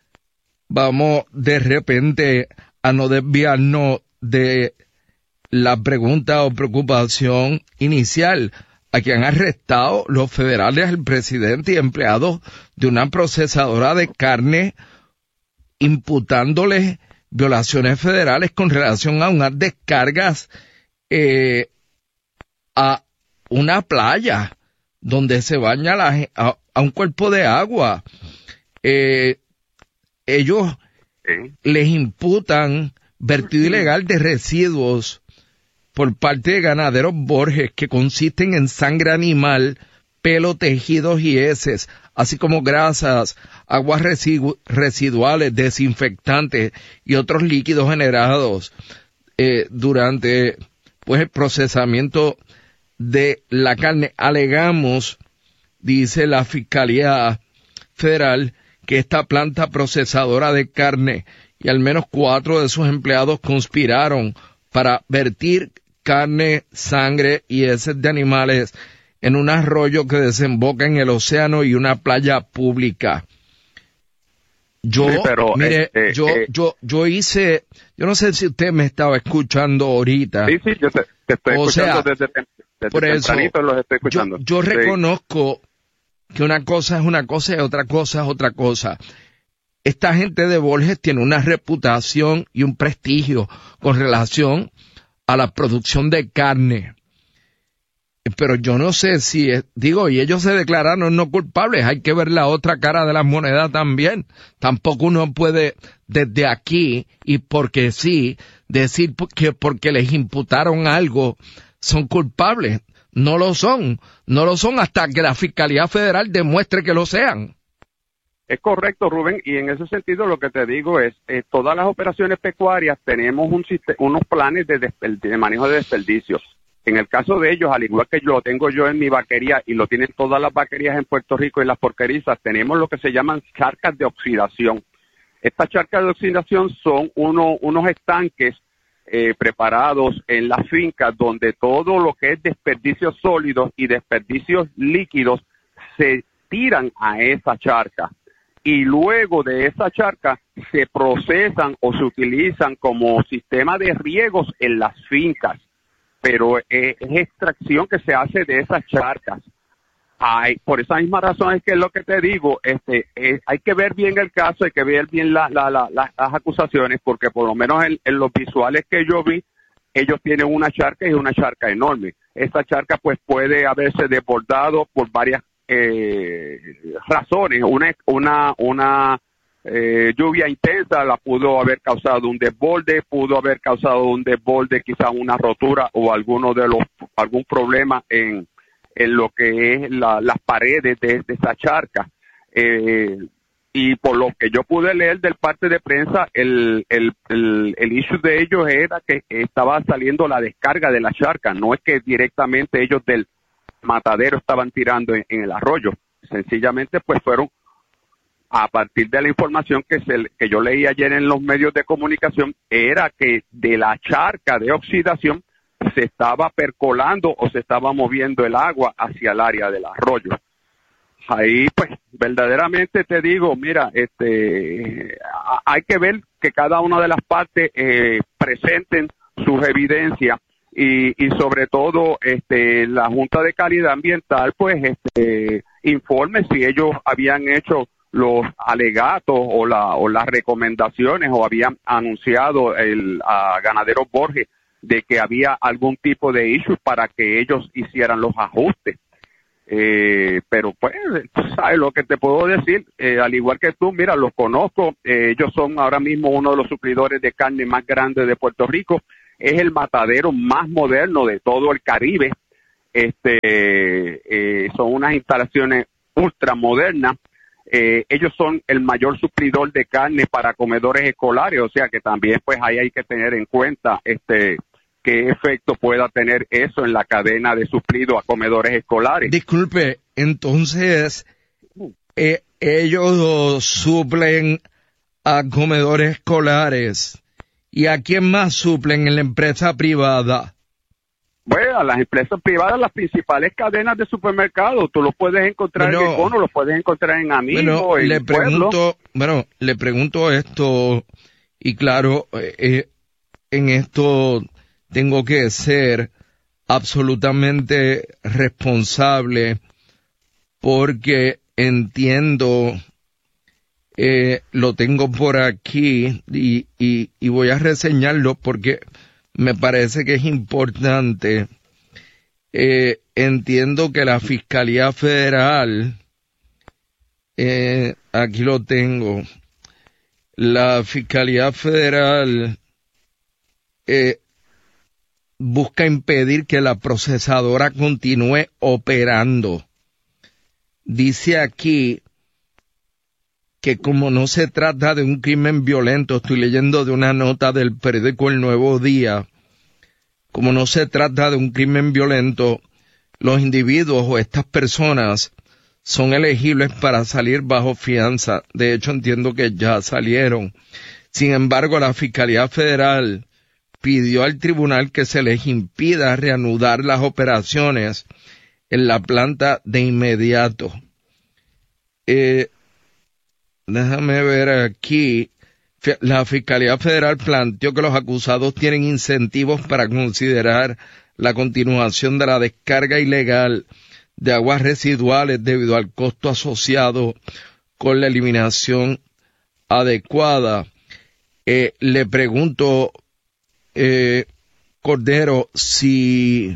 Speaker 16: vamos de repente a no desviarnos de la pregunta o preocupación inicial. A quien han arrestado los federales, el presidente y empleados de una procesadora de carne, imputándoles violaciones federales con relación a unas descargas eh, a una playa donde se baña la, a, a un cuerpo de agua. Eh, ellos ¿Sí? les imputan vertido ilegal de residuos por parte de Ganaderos Borges, que consisten en sangre animal, pelo, tejidos y heces, así como grasas, aguas residu- residuales, desinfectantes y otros líquidos generados eh, durante pues el procesamiento de la carne. Alegamos, dice la Fiscalía Federal, que esta planta procesadora de carne y al menos cuatro de sus empleados conspiraron para vertir carne, sangre y heces de animales en un arroyo que desemboca en el océano y una playa pública. Yo, sí, pero, mire, eh, yo, eh, yo, yo hice, yo no sé si usted me estaba escuchando ahorita.
Speaker 17: Sí, sí, yo te, te estoy o escuchando sea, desde, desde
Speaker 16: por eso,
Speaker 17: los estoy escuchando.
Speaker 16: Yo, yo sí. reconozco que una cosa es una cosa y otra cosa es otra cosa. Esta gente de Borges tiene una reputación y un prestigio con relación a la producción de carne. Pero yo no sé si, es, digo, y ellos se declararon no culpables, hay que ver la otra cara de la moneda también. Tampoco uno puede desde aquí, y porque sí, decir que porque les imputaron algo son culpables. No lo son, no lo son hasta que la Fiscalía Federal demuestre que lo sean.
Speaker 17: Es correcto, Rubén, y en ese sentido lo que te digo es, eh, todas las operaciones pecuarias tenemos un sistema, unos planes de, de manejo de desperdicios. En el caso de ellos, al igual que yo lo tengo yo en mi vaquería y lo tienen todas las vaquerías en Puerto Rico y las porquerizas, tenemos lo que se llaman charcas de oxidación. Estas charcas de oxidación son uno, unos estanques eh, preparados en las fincas donde todo lo que es desperdicios sólidos y desperdicios líquidos se tiran a esa charca. Y luego de esa charca se procesan o se utilizan como sistema de riegos en las fincas, pero eh, es extracción que se hace de esas charcas. Hay, por esa misma razón es que es lo que te digo, este, eh, hay que ver bien el caso, hay que ver bien la, la, la, la, las acusaciones, porque por lo menos en, en los visuales que yo vi, ellos tienen una charca y una charca enorme. Esa charca pues puede haberse desbordado por varias Eh, razones. Una una una eh, lluvia intensa la pudo haber causado un desborde, pudo haber causado un desborde, quizás una rotura o alguno de los algún problema en en lo que es la, las paredes de, de esa charca. Eh, y por lo que yo pude leer del parte de prensa, el, el, el, el issue de ellos era que estaba saliendo la descarga de la charca, no es que directamente ellos del matadero estaban tirando en, en el arroyo, sencillamente pues fueron a partir de la información que, se, que yo leí ayer en los medios de comunicación, era que de la charca de oxidación se estaba percolando o se estaba moviendo el agua hacia el área del arroyo. Ahí, pues, verdaderamente te digo, mira, este, hay que ver que cada una de las partes eh, presenten sus evidencias y, y sobre todo, este, la Junta de Calidad Ambiental, pues, este, informe si ellos habían hecho los alegatos o, la, o las recomendaciones o habían anunciado el, a Ganaderos Borges de que había algún tipo de issue para que ellos hicieran los ajustes. Eh, pero pues, ¿sabes lo que te puedo decir? Eh, al igual que tú, mira, los conozco, eh, ellos son ahora mismo uno de los suplidores de carne más grandes de Puerto Rico, es el matadero más moderno de todo el Caribe, este, eh, son unas instalaciones ultramodernas, eh, ellos son el mayor suplidor de carne para comedores escolares, o sea que también pues ahí hay que tener en cuenta, este, qué efecto pueda tener eso en la cadena de suplido a comedores escolares.
Speaker 16: Disculpe, entonces eh, ellos suplen a comedores escolares. ¿Y a quién más suplen en la empresa privada?
Speaker 17: Bueno, a las empresas privadas, las principales cadenas de supermercados, tú los puedes encontrar bueno, en Econo, los puedes encontrar en Amigo,
Speaker 16: bueno,
Speaker 17: en
Speaker 16: le pregunto,
Speaker 17: Pueblo.
Speaker 16: Bueno, le pregunto esto, y claro, eh, en esto tengo que ser absolutamente responsable porque entiendo, eh, lo tengo por aquí y, y, y voy a reseñarlo porque me parece que es importante. Eh, entiendo que la Fiscalía Federal, eh, aquí lo tengo, la Fiscalía Federal eh, busca impedir que la procesadora continúe operando. Dice aquí que como no se trata de un crimen violento, estoy leyendo de una nota del periódico El Nuevo Día, como no se trata de un crimen violento, los individuos o estas personas son elegibles para salir bajo fianza. De hecho, entiendo que ya salieron. Sin embargo, la Fiscalía Federal pidió al tribunal que se les impida reanudar las operaciones en la planta de inmediato. Eh, déjame ver aquí. La Fiscalía Federal planteó que los acusados tienen incentivos para considerar la continuación de la descarga ilegal de aguas residuales debido al costo asociado con la eliminación adecuada. Eh, le pregunto, eh, Cordero, si,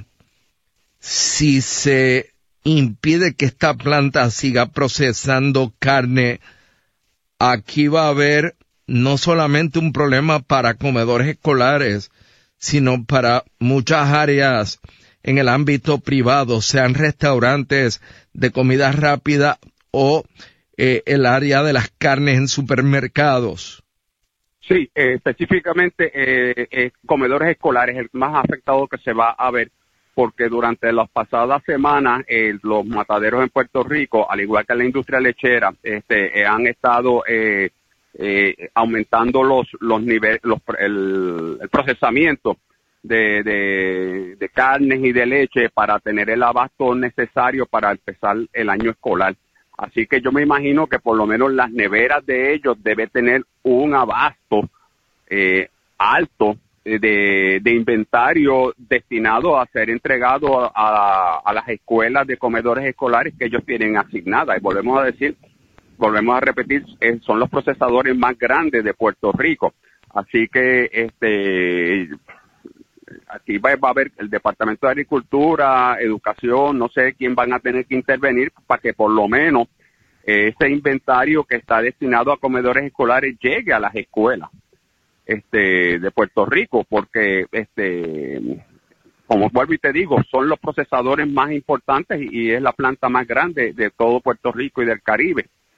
Speaker 16: si se impide que esta planta siga procesando carne, aquí va a haber no solamente un problema para comedores escolares, sino para muchas áreas en el ámbito privado, sean restaurantes de comida rápida o eh, el área de las carnes en supermercados.
Speaker 17: Sí, eh, específicamente eh, eh, comedores escolares, el más afectado que se va a ver, porque durante las pasadas semanas eh, los mataderos en Puerto Rico, al igual que la industria lechera, este, eh, han estado eh, eh, aumentando los los niveles, los, el, el procesamiento de, de, de carnes y de leche para tener el abasto necesario para empezar el año escolar. Así que yo me imagino que por lo menos las neveras de ellos deben tener un abasto eh, alto de, de inventario destinado a ser entregado a, a, a las escuelas de comedores escolares que ellos tienen asignadas. Y volvemos a decir, volvemos a repetir, eh, son los procesadores más grandes de Puerto Rico. Así que este aquí va, va a haber el Departamento de Agricultura, Educación, no sé quién van a tener que intervenir para que por lo menos eh, ese inventario que está destinado a comedores escolares llegue a las escuelas este de Puerto Rico, porque este como vuelvo y te digo, son los procesadores más importantes y, y es la planta más grande de todo Puerto Rico y del Caribe.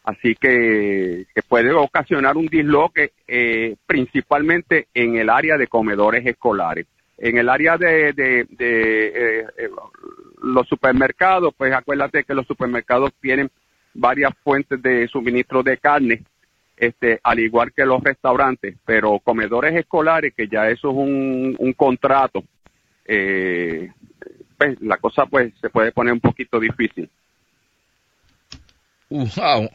Speaker 17: Así que, que puede ocasionar un disloque eh, principalmente en el área de comedores escolares. En el área de, de, de eh, eh, los supermercados, pues acuérdate que los supermercados tienen varias fuentes de suministro de carne, este, al igual que los restaurantes, pero comedores escolares, que ya eso es un, un contrato, eh, pues la cosa pues se puede poner un poquito difícil.
Speaker 16: Wow.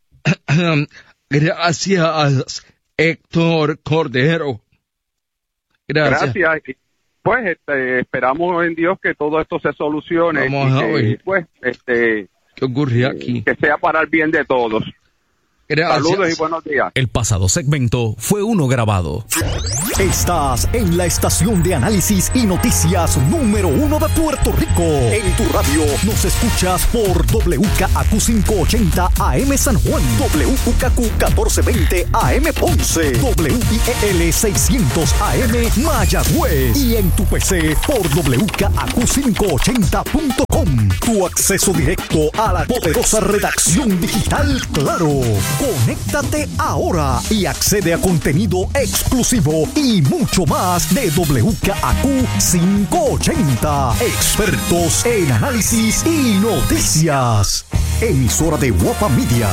Speaker 16: Gracias, Héctor Cordero. Gracias.
Speaker 17: Gracias. Pues este, esperamos en Dios que todo esto se solucione.
Speaker 16: Vamos
Speaker 17: y
Speaker 16: a
Speaker 17: que,
Speaker 16: ver.
Speaker 17: Pues, este,
Speaker 16: ¿Qué ocurre aquí?
Speaker 17: Que sea para el bien de todos.
Speaker 16: Gracias.
Speaker 17: Saludos y buenos días.
Speaker 18: El pasado segmento fue uno grabado.
Speaker 3: Estás en la estación de análisis y noticias número uno de Puerto Rico. En tu radio nos escuchas por W K A Q quinientos ochenta A M San Juan, W U K Q catorce veinte A M Ponce, W I E L seiscientos A M Mayagüez y en tu P C por W K A Q quinientos ochenta punto com. Tu acceso directo a la poderosa redacción digital Claro. Conéctate ahora y accede a contenido exclusivo y mucho más de W K A Q quinientos ochenta. Expertos en análisis y noticias. Emisora de Guapa Media.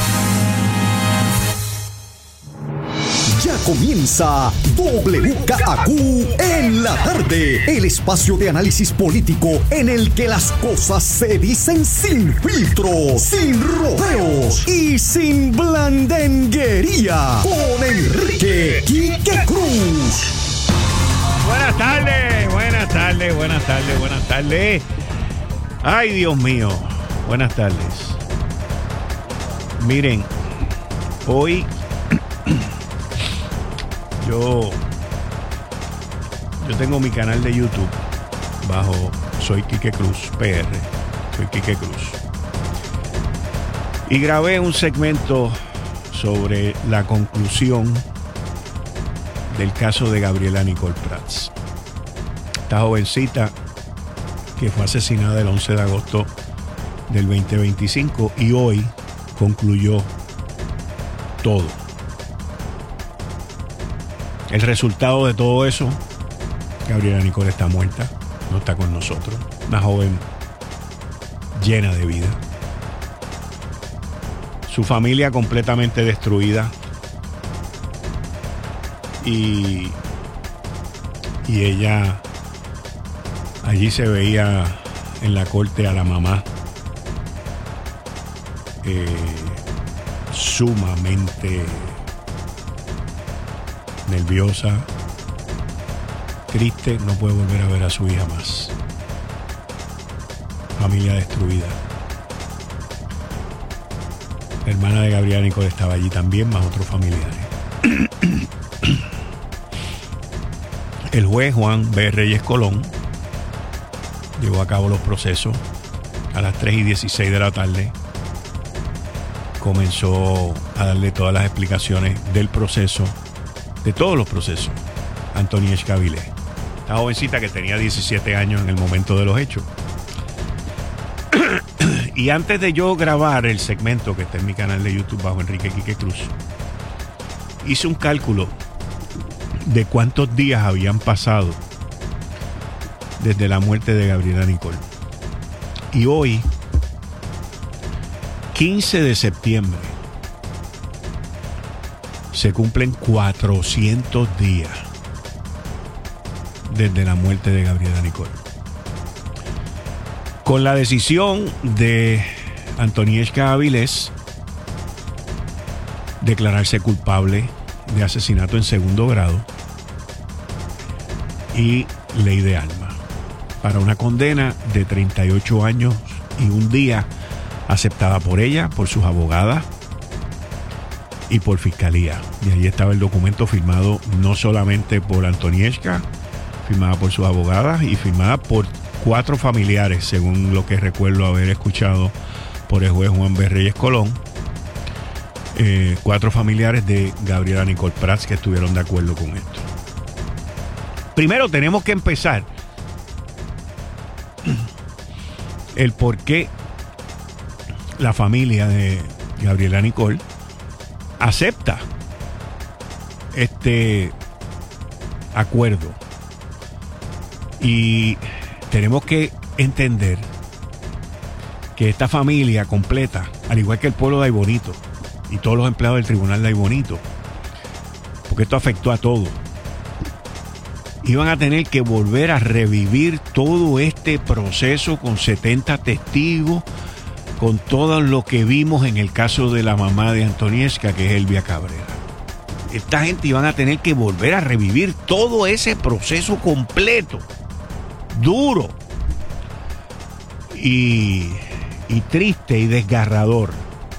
Speaker 3: Ya comienza W K A Q en la tarde, el espacio de análisis político en el que las cosas se dicen sin filtro, sin rodeos y sin blandenguería. Con Enrique Quique Cruz.
Speaker 19: Buenas tardes, buenas tardes, buenas tardes, buenas tardes. Ay, Dios mío, buenas tardes. Miren, hoy Yo, yo tengo mi canal de YouTube bajo Soy Quique Cruz P R. Soy Quique Cruz. Y grabé un segmento sobre la conclusión del caso de Gabriela Nicole Prats. Esta jovencita que fue asesinada el once de agosto del veinte veinticinco y hoy concluyó todo. El resultado de todo eso, Gabriela Nicole está muerta, no está con nosotros. Una joven llena de vida. Su familia completamente destruida. Y, y ella, allí se veía en la corte a la mamá eh, sumamente nerviosa, triste, no puede volver a ver a su hija más. Familia destruida. La hermana de Gabriela Nicole estaba allí también, más otros familiares. El juez Juan B. Reyes Colón llevó a cabo los procesos a las tres y dieciséis de la tarde. Comenzó a darle todas las explicaciones del proceso, de todos los procesos, Antonieshka Avilés, esta jovencita que tenía diecisiete años en el momento de los hechos. Y antes de yo grabar el segmento que está en mi canal de YouTube bajo Enrique Quique Cruz, hice un cálculo de cuántos días habían pasado desde la muerte de Gabriela Nicole. Y hoy, quince de septiembre, se cumplen cuatrocientos días desde la muerte de Gabriela Nicole. Con la decisión de Antonieshka Avilés declararse culpable de asesinato en segundo grado y ley de armas, para una condena de treinta y ocho años y un día, aceptada por ella, por sus abogadas y por fiscalía. Y ahí estaba el documento firmado no solamente por Antonieshka, firmada por sus abogadas y firmada por cuatro familiares, según lo que recuerdo haber escuchado por el juez Juan B. Reyes Colón. Eh, cuatro familiares de Gabriela Nicole Prats que estuvieron de acuerdo con esto. Primero tenemos que empezar el por qué la familia de Gabriela Nicole, acepta este acuerdo. Y tenemos que entender que esta familia completa, al igual que el pueblo de Aybonito y todos los empleados del tribunal de Aybonito, porque esto afectó a todos, iban a tener que volver a revivir todo este proceso con setenta testigos, con todo lo que vimos en el caso de la mamá de Antonieshka, que es Elvia Cabrera. Esta gente iban a tener que volver a revivir todo ese proceso completo, duro y, y triste y desgarrador.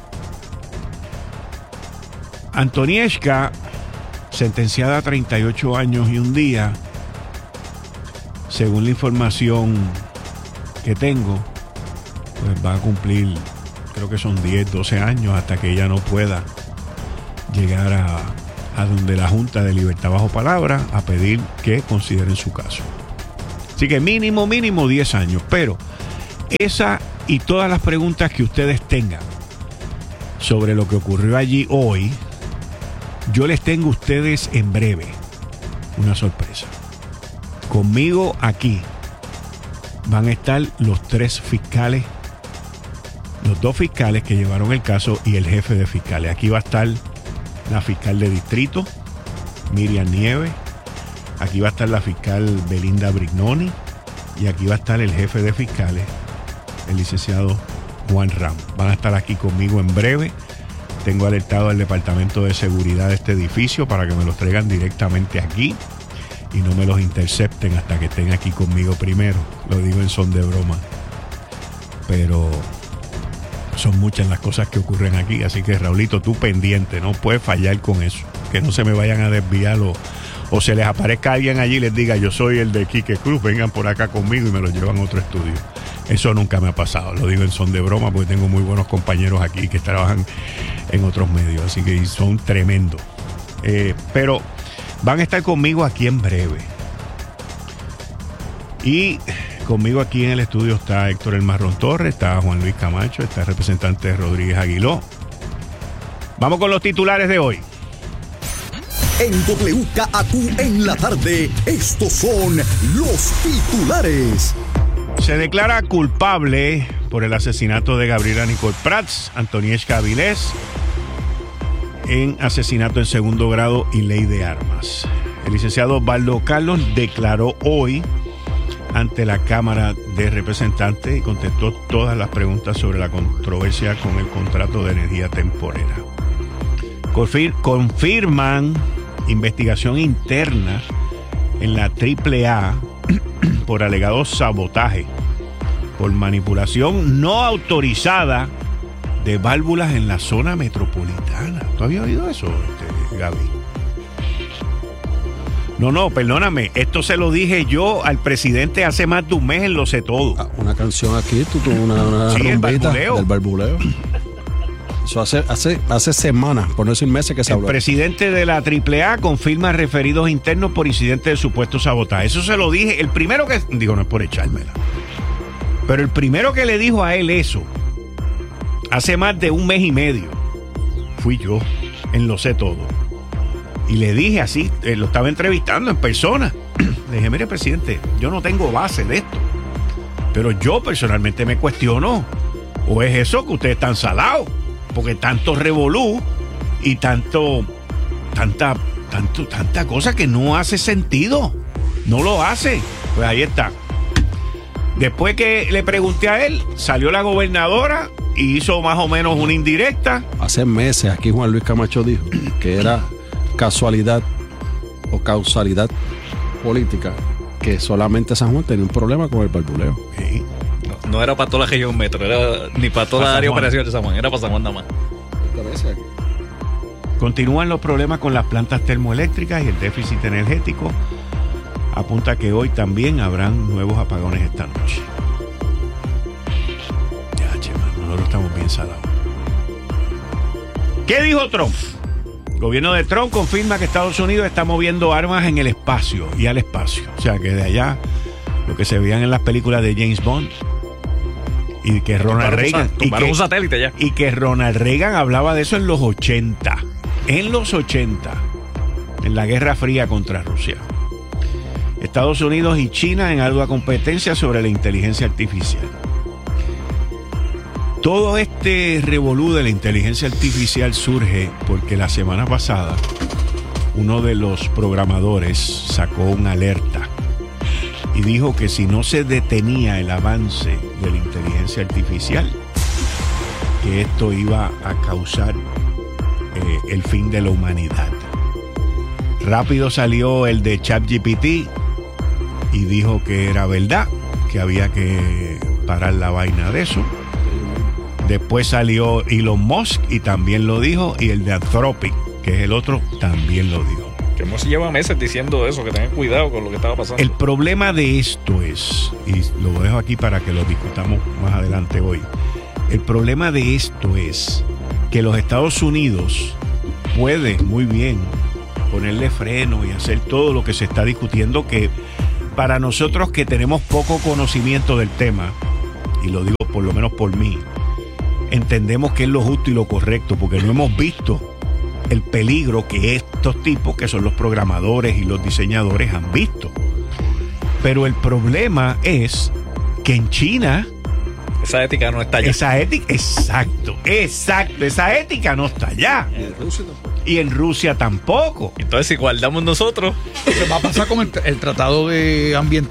Speaker 19: Antonieshka, sentenciada a treinta y ocho años y un día, según la información que tengo, pues va a cumplir, creo que son diez, doce años hasta que ella no pueda llegar a, a donde la Junta de Libertad Bajo Palabra a pedir que consideren su caso. Así que mínimo, mínimo diez años. Pero esa y todas las preguntas que ustedes tengan sobre lo que ocurrió allí hoy, yo les tengo a ustedes en breve una sorpresa. Conmigo aquí van a estar los tres fiscales, los dos fiscales que llevaron el caso y el jefe de fiscales. Aquí va a estar la fiscal de distrito, Miriam Nieves. Aquí va a estar la fiscal Belinda Brignoni. Y aquí va a estar el jefe de fiscales, el licenciado Juan Ramos. Van a estar aquí conmigo en breve. Tengo alertado al Departamento de Seguridad de este edificio para que me los traigan directamente aquí y no me los intercepten hasta que estén aquí conmigo primero. Lo digo en son de broma. Pero son muchas las cosas que ocurren aquí, así que Raulito, tú pendiente, no puedes fallar con eso. Que no se me vayan a desviar o, o se les aparezca alguien allí y les diga yo soy el de Quique Cruz, vengan por acá conmigo y me lo llevan a otro estudio. Eso nunca me ha pasado, lo digo en son de broma porque tengo muy buenos compañeros aquí que trabajan en otros medios, así que son tremendos. Eh, pero van a estar conmigo aquí en breve. Y conmigo aquí en el estudio está Héctor El Marrón Torres, está Juan Luis Camacho, está el representante Rodríguez Aguiló. Vamos con los titulares de hoy.
Speaker 3: En W K A Q en la tarde, estos son los titulares.
Speaker 19: Se declara culpable por el asesinato de Gabriela Nicole Prats, Antonieshka Avilés, en asesinato en segundo grado y ley de armas. El licenciado Osvaldo Carlos declaró hoy ante la Cámara de Representantes y contestó todas las preguntas sobre la controversia con el contrato de energía temporera. Confir- confirman investigación interna en la triple A por alegado sabotaje por manipulación no autorizada de válvulas en la zona metropolitana. ¿Tú habías oído eso, este, Gaby? No, no, perdóname. Esto se lo dije yo al presidente hace más de un mes en Lo Sé Todo.
Speaker 20: Ah, una canción aquí, tú tuvo una, una
Speaker 19: sí, el barbuleo.
Speaker 20: Del barbuleo. Eso hace, hace, hace semanas, por no decir meses que se habló.
Speaker 19: El presidente de la triple A confirma referidos internos por incidente de supuesto sabotaje. Eso se lo dije. El primero que... Digo, no es por echármela. Pero el primero que le dijo a él eso, hace más de un mes y medio, fui yo, en Lo Sé Todo. Y le dije así, eh, lo estaba entrevistando en persona. Le dije, mire, presidente, yo no tengo base de esto. Pero yo personalmente me cuestiono. ¿O es eso que ustedes están salados? Porque tanto revolú y tanto, tanta, tanto, tanta cosa que no hace sentido. No lo hace. Pues ahí está. Después que le pregunté a él, salió la gobernadora y hizo más o menos una indirecta.
Speaker 20: Hace meses aquí Juan Luis Camacho dijo que era casualidad o causalidad política que solamente San Juan tenía un problema con el barbuleo.
Speaker 19: Sí.
Speaker 21: No, no era para toda la región metro, era ni para toda la área operacional de San Juan, era para San Juan nada más.
Speaker 19: Continúan los problemas con las plantas termoeléctricas y el déficit energético apunta que hoy también habrán nuevos apagones esta noche. Ya, che, man, nosotros estamos bien salados. ¿Qué dijo Trump? El gobierno de Trump confirma que Estados Unidos está moviendo armas en el espacio y al espacio. O sea, que de allá, lo que se veían en las películas de James Bond Y que Ronald Reagan y que,
Speaker 21: un satélite ya.
Speaker 19: y que Ronald Reagan hablaba de eso en los ochenta. En los ochenta, en la Guerra Fría contra Rusia. Estados Unidos y China en ardua competencia sobre la inteligencia artificial. Todo este revolú de la inteligencia artificial surge porque la semana pasada uno de los programadores sacó una alerta y dijo que si no se detenía el avance de la inteligencia artificial, que esto iba a causar eh, el fin de la humanidad. Rápido salió el de ChatGPT y dijo que era verdad, que había que parar la vaina de eso. Después salió Elon Musk y también lo dijo, y el de Anthropic, que es el otro, también lo dijo.
Speaker 21: Que Musk lleva meses diciendo eso, que tengan cuidado con lo que estaba pasando.
Speaker 19: El problema de esto es, y lo dejo aquí para que lo discutamos más adelante hoy, el problema de esto es que los Estados Unidos pueden muy bien ponerle freno y hacer todo lo que se está discutiendo, que para nosotros que tenemos poco conocimiento del tema, y lo digo por lo menos por mí, entendemos que es lo justo y lo correcto, porque no hemos visto el peligro que estos tipos, que son los programadores y los diseñadores, han visto. Pero el problema es que en China
Speaker 21: esa ética no está allá.
Speaker 19: Esa ética, exacto, exacto, esa ética no está allá.
Speaker 21: Y en Rusia tampoco.
Speaker 19: Y en Rusia tampoco.
Speaker 21: Entonces, si guardamos nosotros,
Speaker 4: va a pasar como el, el tratado de ambiental